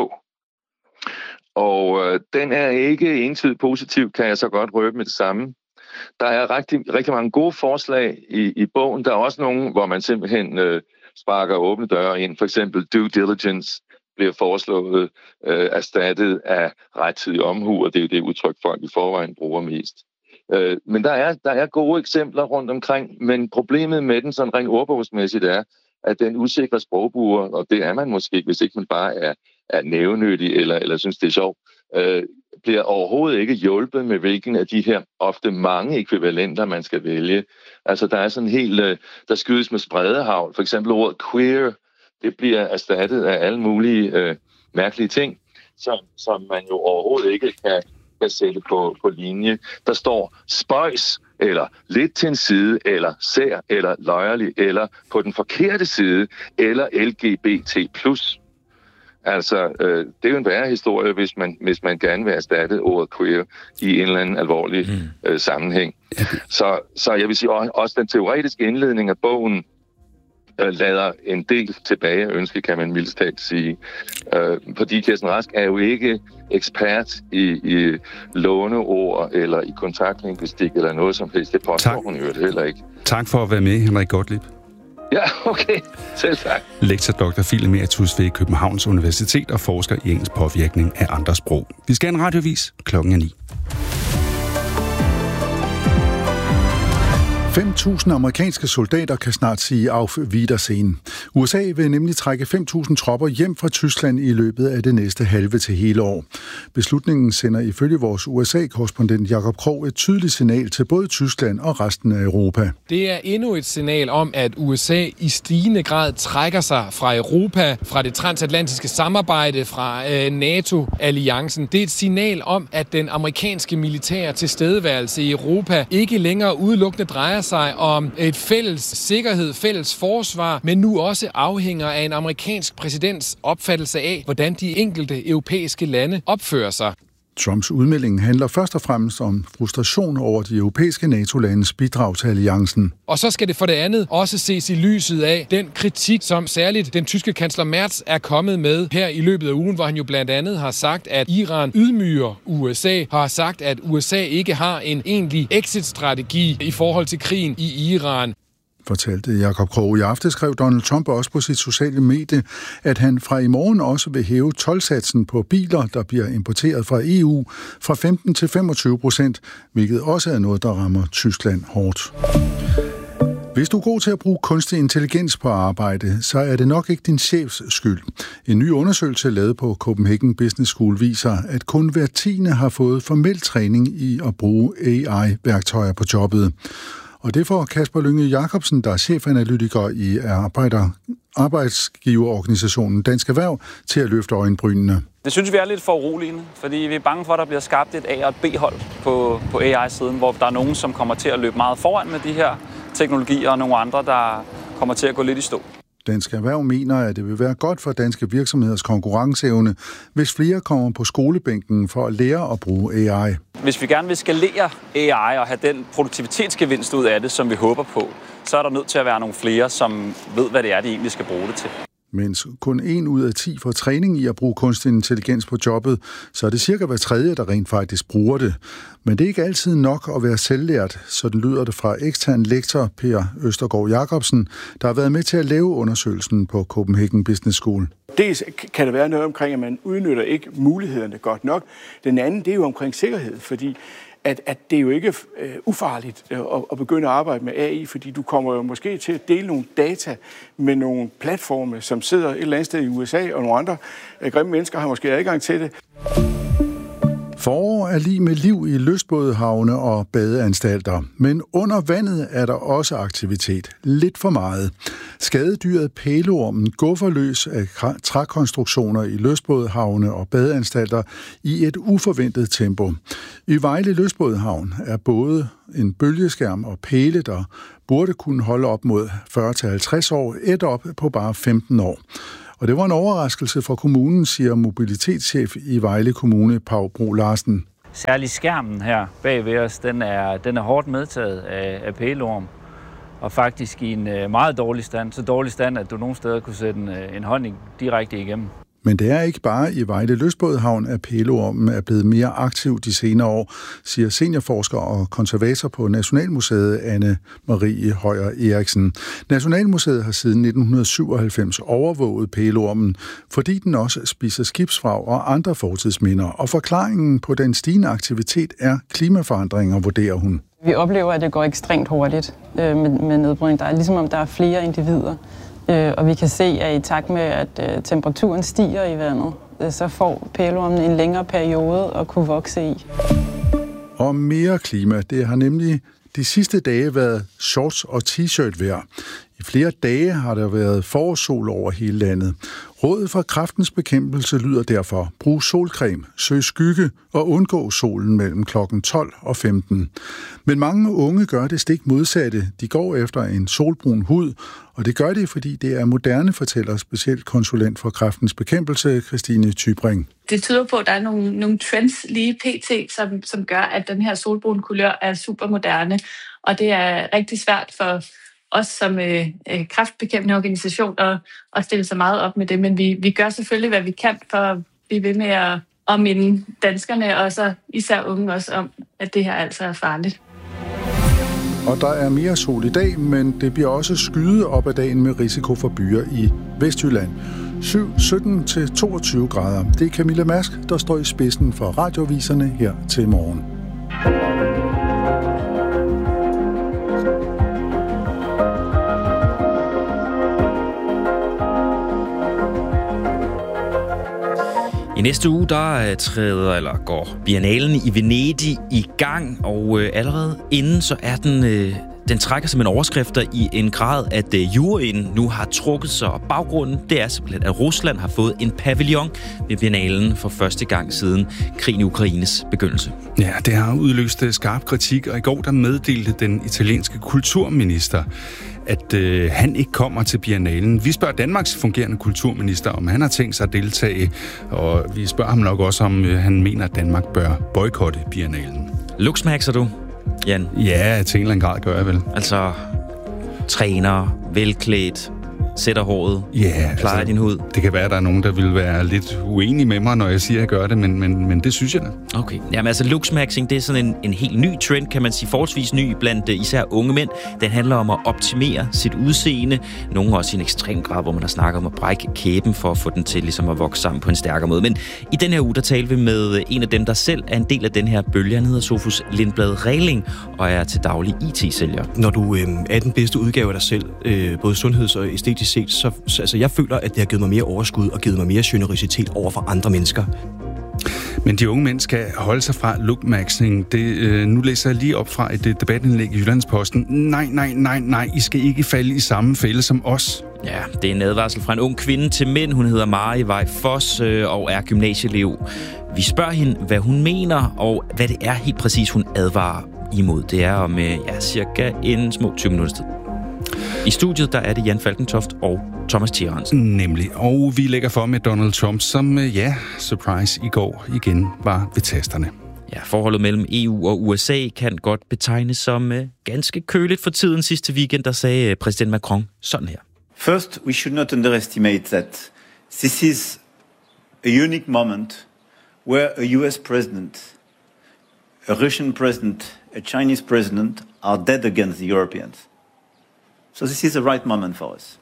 Og den er ikke entydigt positiv, kan jeg så godt røbe med det samme. Der er rigtig mange gode forslag i bogen. Der er også nogle, hvor man simpelthen sparker åbne døre ind. For eksempel due diligence bliver foreslået erstattet af rettidig omhu, og det er jo det udtryk, folk i forvejen bruger mest. Men der er gode eksempler rundt omkring, men problemet med den sådan rent ordbogsmæssigt er, at den usikre sprogbrugere, og det er man måske ikke, hvis ikke man bare er nævenyttig eller synes det er sjovt, bliver overhovedet ikke hjulpet med hvilken af de her ofte mange ekvivalenter, man skal vælge. Altså der er sådan helt, der skydes med spredehagl. For eksempel ordet queer, det bliver erstattet af alle mulige mærkelige ting, som man jo overhovedet ikke kan sætte på linje. Der står spøjs, eller lidt til en side, eller sær, eller løjerlig, eller på den forkerte side, eller LGBT+. Altså, det er jo en værre historie, hvis man gerne vil erstatte ordet queer i en eller anden alvorlig sammenhæng. Så jeg vil sige, også den teoretiske indledning af bogen lader en del tilbage at ønske, kan man mildest talt sige. Fordi Kirsten Rask er jo ikke ekspert i låneord eller i kontaktlingvistik eller noget som helst. Det påstår hun jo heller ikke. Tak for at være med, Henrik Gottlieb. Ja, okay. Selv tak. Lektor Dr. Phil Emeritus ved Københavns Universitet og forsker i engelsk påvirkning af andre sprog. Vi skal have en radiovis. Klokken er 9. 5.000 amerikanske soldater kan snart sige auf Wiedersehen. USA vil nemlig trække 5.000 tropper hjem fra Tyskland i løbet af det næste halve til hele år. Beslutningen sender ifølge vores USA-korrespondent Jakob Krog et tydeligt signal til både Tyskland og resten af Europa. Det er endnu et signal om, at USA i stigende grad trækker sig fra Europa, fra det transatlantiske samarbejde, fra NATO-alliancen. Det er et signal om, at den amerikanske militære tilstedeværelse i Europa ikke længere udelukkende drejer sig om et fælles sikkerhed, fælles forsvar, men nu også afhænger af en amerikansk præsidents opfattelse af, hvordan de enkelte europæiske lande opfører sig. Trumps udmelding handler først og fremmest om frustration over de europæiske NATO-landes bidrag til alliancen. Og så skal det for det andet også ses i lyset af den kritik, som særligt den tyske kansler Merz er kommet med her i løbet af ugen, hvor han jo blandt andet har sagt, at Iran ydmyger USA, har sagt, at USA ikke har en egentlig exit-strategi i forhold til krigen i Iran. Fortalte Jakob Krog. I aften skrev Donald Trump også på sit sociale medie, at han fra i morgen også vil hæve toldsatsen på biler, der bliver importeret fra EU, fra 15 til 25%, hvilket også er noget, der rammer Tyskland hårdt. Hvis du er god til at bruge kunstig intelligens på arbejde, så er det nok ikke din chefs skyld. En ny undersøgelse lavet på Copenhagen Business School viser, at kun hver 10. har fået formel træning i at bruge AI-værktøjer på jobbet. Og det får Kasper Lynge Jacobsen, der er chefanalytiker i arbejdsgiverorganisationen Dansk Erhverv, til at løfte øjenbrynene. Det synes vi er lidt for uroligende, fordi vi er bange for, at der bliver skabt et A- og et B-hold på AI-siden, hvor der er nogen, som kommer til at løbe meget foran med de her teknologier, og nogle andre, der kommer til at gå lidt i stå. Dansk Erhverv mener, at det vil være godt for danske virksomheders konkurrenceevne, hvis flere kommer på skolebænken for at lære at bruge AI. Hvis vi gerne vil skalere AI og have den produktivitetsgevinst ud af det, som vi håber på, så er der nødt til at være nogle flere, som ved, hvad det er, de egentlig skal bruge det til. Mens kun 1 ud af 10 får træning i at bruge kunstig intelligens på jobbet, så er det cirka hver tredje, der rent faktisk bruger det. Men det er ikke altid nok at være selvlært, sådan lyder det fra ekstern lektor Per Østergaard Jacobsen, der har været med til at lave undersøgelsen på Copenhagen Business School. Dels kan der være noget omkring, at man udnytter ikke mulighederne godt nok. Den anden, det er jo omkring sikkerhed, fordi at det er jo ikke ufarligt at begynde at arbejde med AI, fordi du kommer jo måske til at dele nogle data med nogle platforme, som sidder et eller andet sted i USA, og nogle andre grimme mennesker har måske adgang til det. Forår er lig med liv i lystbådehavne og badeanstalter, men under vandet er der også aktivitet. Lidt for meget. Skadedyret pæleormen guffer løs af trækonstruktioner i lystbådehavne og badeanstalter i et uforventet tempo. I Vejle Lystbådehavn er både en bølgeskærm og pæle, der burde kunne holde op mod 40-50 år, et op på bare 15 år. Og det var en overraskelse for kommunen, siger mobilitetschef i Vejle Kommune, Pau Bro Larsen. Særlig skærmen her bag ved os, den er hårdt medtaget af pæleorm. Og faktisk i en meget dårlig stand. Så dårlig stand, at du nogle steder kunne sætte en hånd direkte igennem. Men det er ikke bare i Vejle Lystbådehavn, at pæleormen er blevet mere aktiv de senere år, siger seniorforsker og konservator på Nationalmuseet Anne-Marie Højer Eriksen. Nationalmuseet har siden 1997 overvåget pæleormen, fordi den også spiser skibsvrag og andre fortidsminder. Og forklaringen på den stigende aktivitet er klimaforandringer, vurderer hun. Vi oplever, at det går ekstremt hurtigt med nedbrydning. Der er ligesom om der er flere individer. Og vi kan se, at i takt med, at temperaturen stiger i vandet, så får pæleormen en længere periode at kunne vokse i. Og mere klima, det har nemlig de sidste dage været shorts og t-shirt vejr. I flere dage har der været forårssol over hele landet. Rådet fra Kræftens Bekæmpelse lyder derfor: brug solcreme, søg skygge og undgå solen mellem klokken 12 og 15. Men mange unge gør det stik modsatte. De går efter en solbrun hud, og det gør de, fordi det er moderne, fortæller specielt konsulent for Kræftens Bekæmpelse, Christine Tybring. Det tyder på, at der er nogle trends lige pt., som gør, at den her solbrune kulør er super moderne, og det er rigtig svært for os som kræftbekæmpende organisation at stille sig meget op med det, men vi gør selvfølgelig, hvad vi kan for at blive ved med at minde danskerne, og så især unge også om, at det her altså er farligt. Og der er mere sol i dag, men det bliver også skyet op ad dagen med risiko for byer i Vestjylland. 17-22 grader. Det er Camilla Mask, der står i spidsen for radioviserne her til morgen. I næste uge, der går Biennalen i Venedig i gang, og allerede inden så er den trækker simpelthen overskrifter i en grad, at juryen nu har trukket sig, og baggrunden, det er simpelthen, at Rusland har fået en pavillon ved Biennalen for første gang siden krigen i Ukraines begyndelse. Ja, det har udløst skarp kritik, og i går der meddelte den italienske kulturminister, at han ikke kommer til Biennalen. Vi spørger Danmarks fungerende kulturminister, om han har tænkt sig at deltage, og vi spørger ham nok også, om han mener, at Danmark bør boykotte Biennalen. Luxmaxer du, Jan? Ja, til en eller anden grad gør jeg vel. Altså, træner, velklædt, sætter håret, plejer din hud. Det kan være, at der er nogen, der vil være lidt uenige med mig, når jeg siger, at jeg gør det, men det synes jeg da. Okay. Jamen altså, luxmaxing, det er sådan en helt ny trend, kan man sige, forholdsvis ny blandt især unge mænd. Den handler om at optimere sit udseende. Nogle også i en ekstrem grad, hvor man har snakket om at brække kæben for at få den til ligesom at vokse sammen på en stærkere måde. Men i den her uge, der taler vi med en af dem, der selv er en del af den her bølge. Han hedder Sofus Lindblad Regling og er til daglig IT-sælger. Når du er den bedste udgave af dig selv, både sundheds- og æstetisk set, så altså, jeg føler, at det har givet mig mere overskud og givet mig mere generøsitet over for andre mennesker. Men de unge mænd skal holde sig fra lookmaxing. Nu læser jeg lige op fra et debatindlæg i Jyllandsposten. Nej, I skal ikke falde i samme fælde som os. Ja, det er en advarsel fra en ung kvinde til mænd. Hun hedder Mari Vej Foss og er gymnasieelev. Vi spørger hende, hvad hun mener, og hvad det er helt præcis, hun advarer imod. Det er om cirka en små 20 minutter tid. I studiet, der er det Jan Falkentoft og Thomas Thierensen. Nemlig. Og vi lægger for med Donald Trump, som, surprise, i går igen var ved tasterne. Ja, forholdet mellem EU og USA kan godt betegnes som ganske køligt for tiden. Sidste weekend, der sagde præsident Macron sådan her. First, we should not underestimate that this is a unique moment where a US president, a Russian president, a Chinese president are dead against the Europeans. So this is the right moment for us.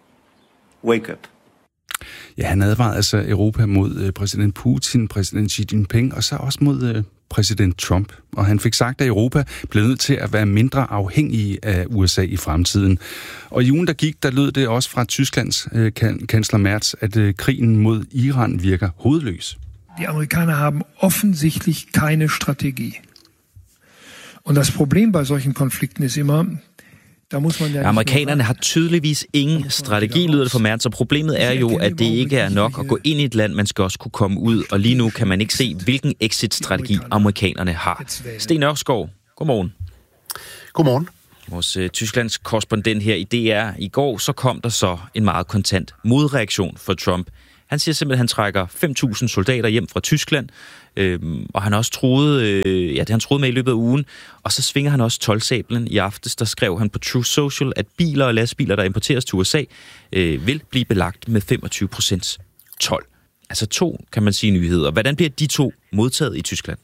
Wake up. Ja, han advarede altså Europa mod præsident Putin, præsident Xi Jinping, og så også mod præsident Trump. Og han fik sagt, at Europa blev nødt til at være mindre afhængige af USA i fremtiden. Og i ugen, der gik, der lød det også fra Tysklands kansler Merz, at krigen mod Iran virker hovedløs. Die Amerikaner haben offensichtlich keine Strategie. Und das Problem bei solchen Konflikten ist immer, amerikanerne har tydeligvis ingen strategi, lyder det for Merz, og problemet er jo, at det ikke er nok at gå ind i et land, man skal også kunne komme ud, og lige nu kan man ikke se, hvilken exit-strategi amerikanerne har. Sten Ørskov, godmorgen. Godmorgen. Vores Tysklands korrespondent her i DR. I går så kom der så en meget kontant modreaktion for Trump. Han siger simpelthen, at han trækker 5.000 soldater hjem fra Tyskland, og han også troede, han troede med i løbet af ugen, og så svinger han også toldsablen. I aftes, der skrev han på True Social, at biler og lastbiler, der importeres til USA, vil blive belagt med 25% told. Altså 2, kan man sige, nyheder. Hvordan bliver de 2 modtaget i Tyskland?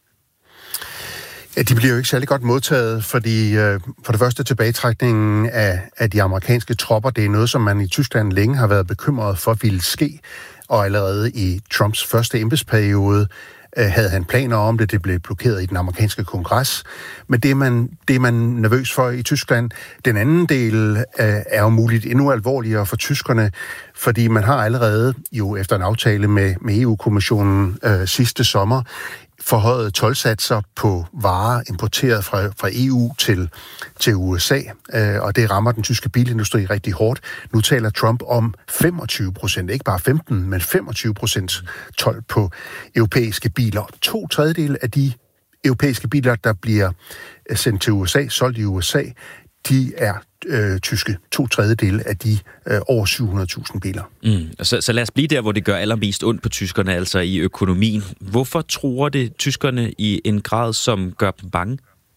Ja, de bliver jo ikke særlig godt modtaget, fordi for det første tilbagetrækningen af de amerikanske tropper, det er noget, som man i Tyskland længe har været bekymret for ville ske, og allerede i Trumps første embedsperiode havde han planer om det. Det blev blokeret i den amerikanske kongres. Men det er man nervøs for i Tyskland. Den anden del er jo muligt endnu alvorligere for tyskerne, fordi man har allerede jo efter en aftale med EU-kommissionen sidste sommer forhøjet toldsatser på varer importeret fra EU til USA, og det rammer den tyske bilindustri rigtig hårdt. Nu taler Trump om 25%, ikke bare 15, men 25% told på europæiske biler. 2/3 af de europæiske biler, der bliver sendt til USA, solgt i USA, de er tyske. 2/3 af de over 700.000 biler. Så lad os blive der, hvor det gør allermest ondt på tyskerne, altså i økonomien. Hvorfor tror det tyskerne i en grad, som gør dem bange?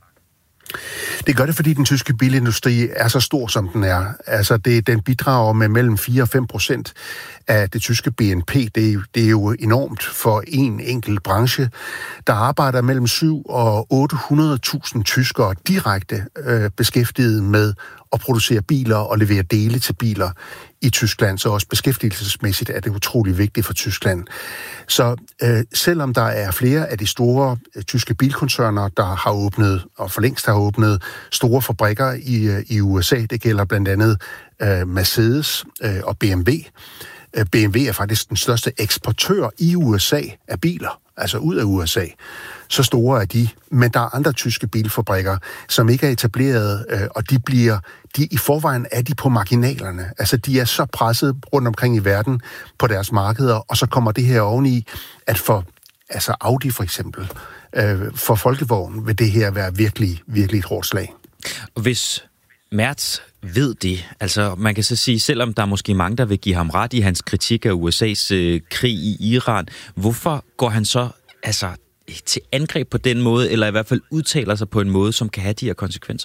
Det gør det, fordi den tyske bilindustri er så stor, som den er. Altså, den bidrager med mellem 4 og 5% af det tyske BNP. Det er jo enormt for en enkelt branche. Der arbejder mellem 7 og 800.000 tyskere direkte beskæftiget med at producere biler og levere dele til biler i Tyskland, så også beskæftigelsesmæssigt er det utrolig vigtigt for Tyskland. Så selvom der er flere af de store tyske bilkoncerner, der har åbnet, og for længst har åbnet store fabrikker i USA, det gælder blandt andet Mercedes og BMW. BMW er faktisk den største eksportør i USA af biler, altså ud af USA. Så store er de, men der er andre tyske bilfabrikker, som ikke er etableret, og de i forvejen er de på marginalerne. Altså, de er så presset rundt omkring i verden på deres markeder, og så kommer det her oveni, at for Audi for eksempel, for Folkevogn vil det her være virkelig, virkelig et hårdt slag. Og hvis Merz ved det, altså man kan så sige, selvom der er måske mange, der vil give ham ret i hans kritik af USA's krig i Iran, hvorfor går han så til angreb på den måde, eller i hvert fald udtaler sig på en måde, som kan have de her konsekvenser?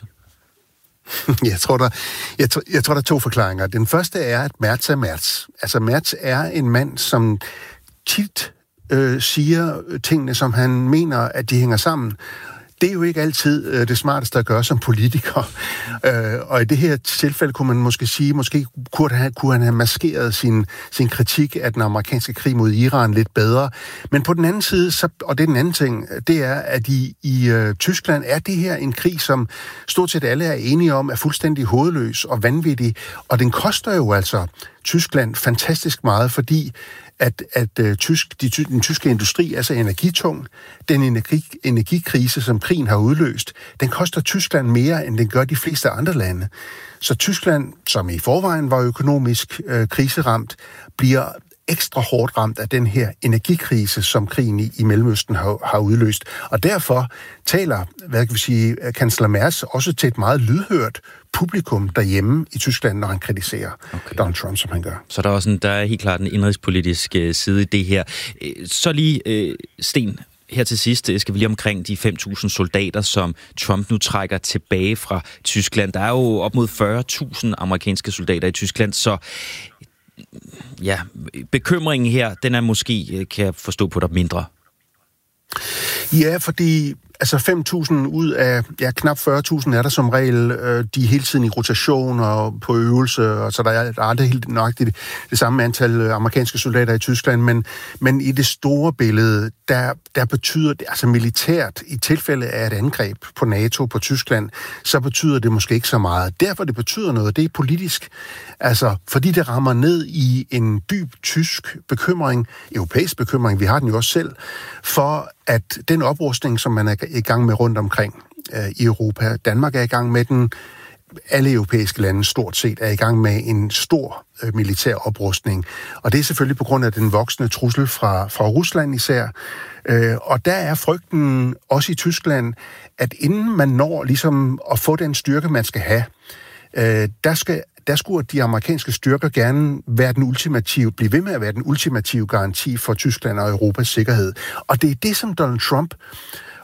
Jeg tror, der er 2 forklaringer. Den første er, at Merz er Merz. Altså, Merz er en mand, som tit siger tingene, som han mener, at de hænger sammen. Det er jo ikke altid det smarteste at gøre som politiker. Og i det her tilfælde kunne man måske sige, kunne han have maskeret sin kritik af den amerikanske krig mod Iran lidt bedre. Men på den anden side, og det er den anden ting, det er, at i Tyskland er det her en krig, som stort set alle er enige om, er fuldstændig hovedløs og vanvittig. Og den koster jo altså Tyskland fantastisk meget, fordi at den tyske industri er så energitung. Den energikrise, som krigen har udløst, den koster Tyskland mere, end den gør de fleste andre lande. Så Tyskland, som i forvejen var økonomisk kriseramt, bliver ekstra hårdt ramt af den her energikrise, som krigen i Mellemøsten har udløst. Og derfor taler, kansler Merz også til et meget lydhørt publikum derhjemme i Tyskland, når han kritiserer Donald Trump, som han gør. Så der er helt klart en indrigspolitisk side i det her. Så lige, Sten, her til sidst skal vi lige omkring de 5.000 soldater, som Trump nu trækker tilbage fra Tyskland. Der er jo op mod 40.000 amerikanske soldater i Tyskland, så ja, bekymringen her, den er måske, kan jeg forstå på dig, mindre. Ja, fordi altså 5.000 ud af knap 40.000 er der som regel. De er hele tiden i rotation og på øvelse, og så der er aldrig helt nøjagtigt det samme antal amerikanske soldater i Tyskland, men i det store billede, der betyder det, altså militært, i tilfælde af et angreb på NATO, på Tyskland, så betyder det måske ikke så meget. Derfor det betyder noget, det er politisk. Altså, fordi det rammer ned i en dyb tysk bekymring, europæisk bekymring, vi har den jo også selv, for at den oprustning, som man er i gang med rundt omkring i Europa, Danmark er i gang med den, alle europæiske lande stort set er i gang med en stor militær oprustning. Og det er selvfølgelig på grund af den voksende trussel fra Rusland især. Og der er frygten også i Tyskland, at inden man når ligesom at få den styrke, man skal have, der skulle de amerikanske styrker gerne blive ved med at være den ultimative garanti for Tyskland og Europas sikkerhed. Og det er det, som Donald Trump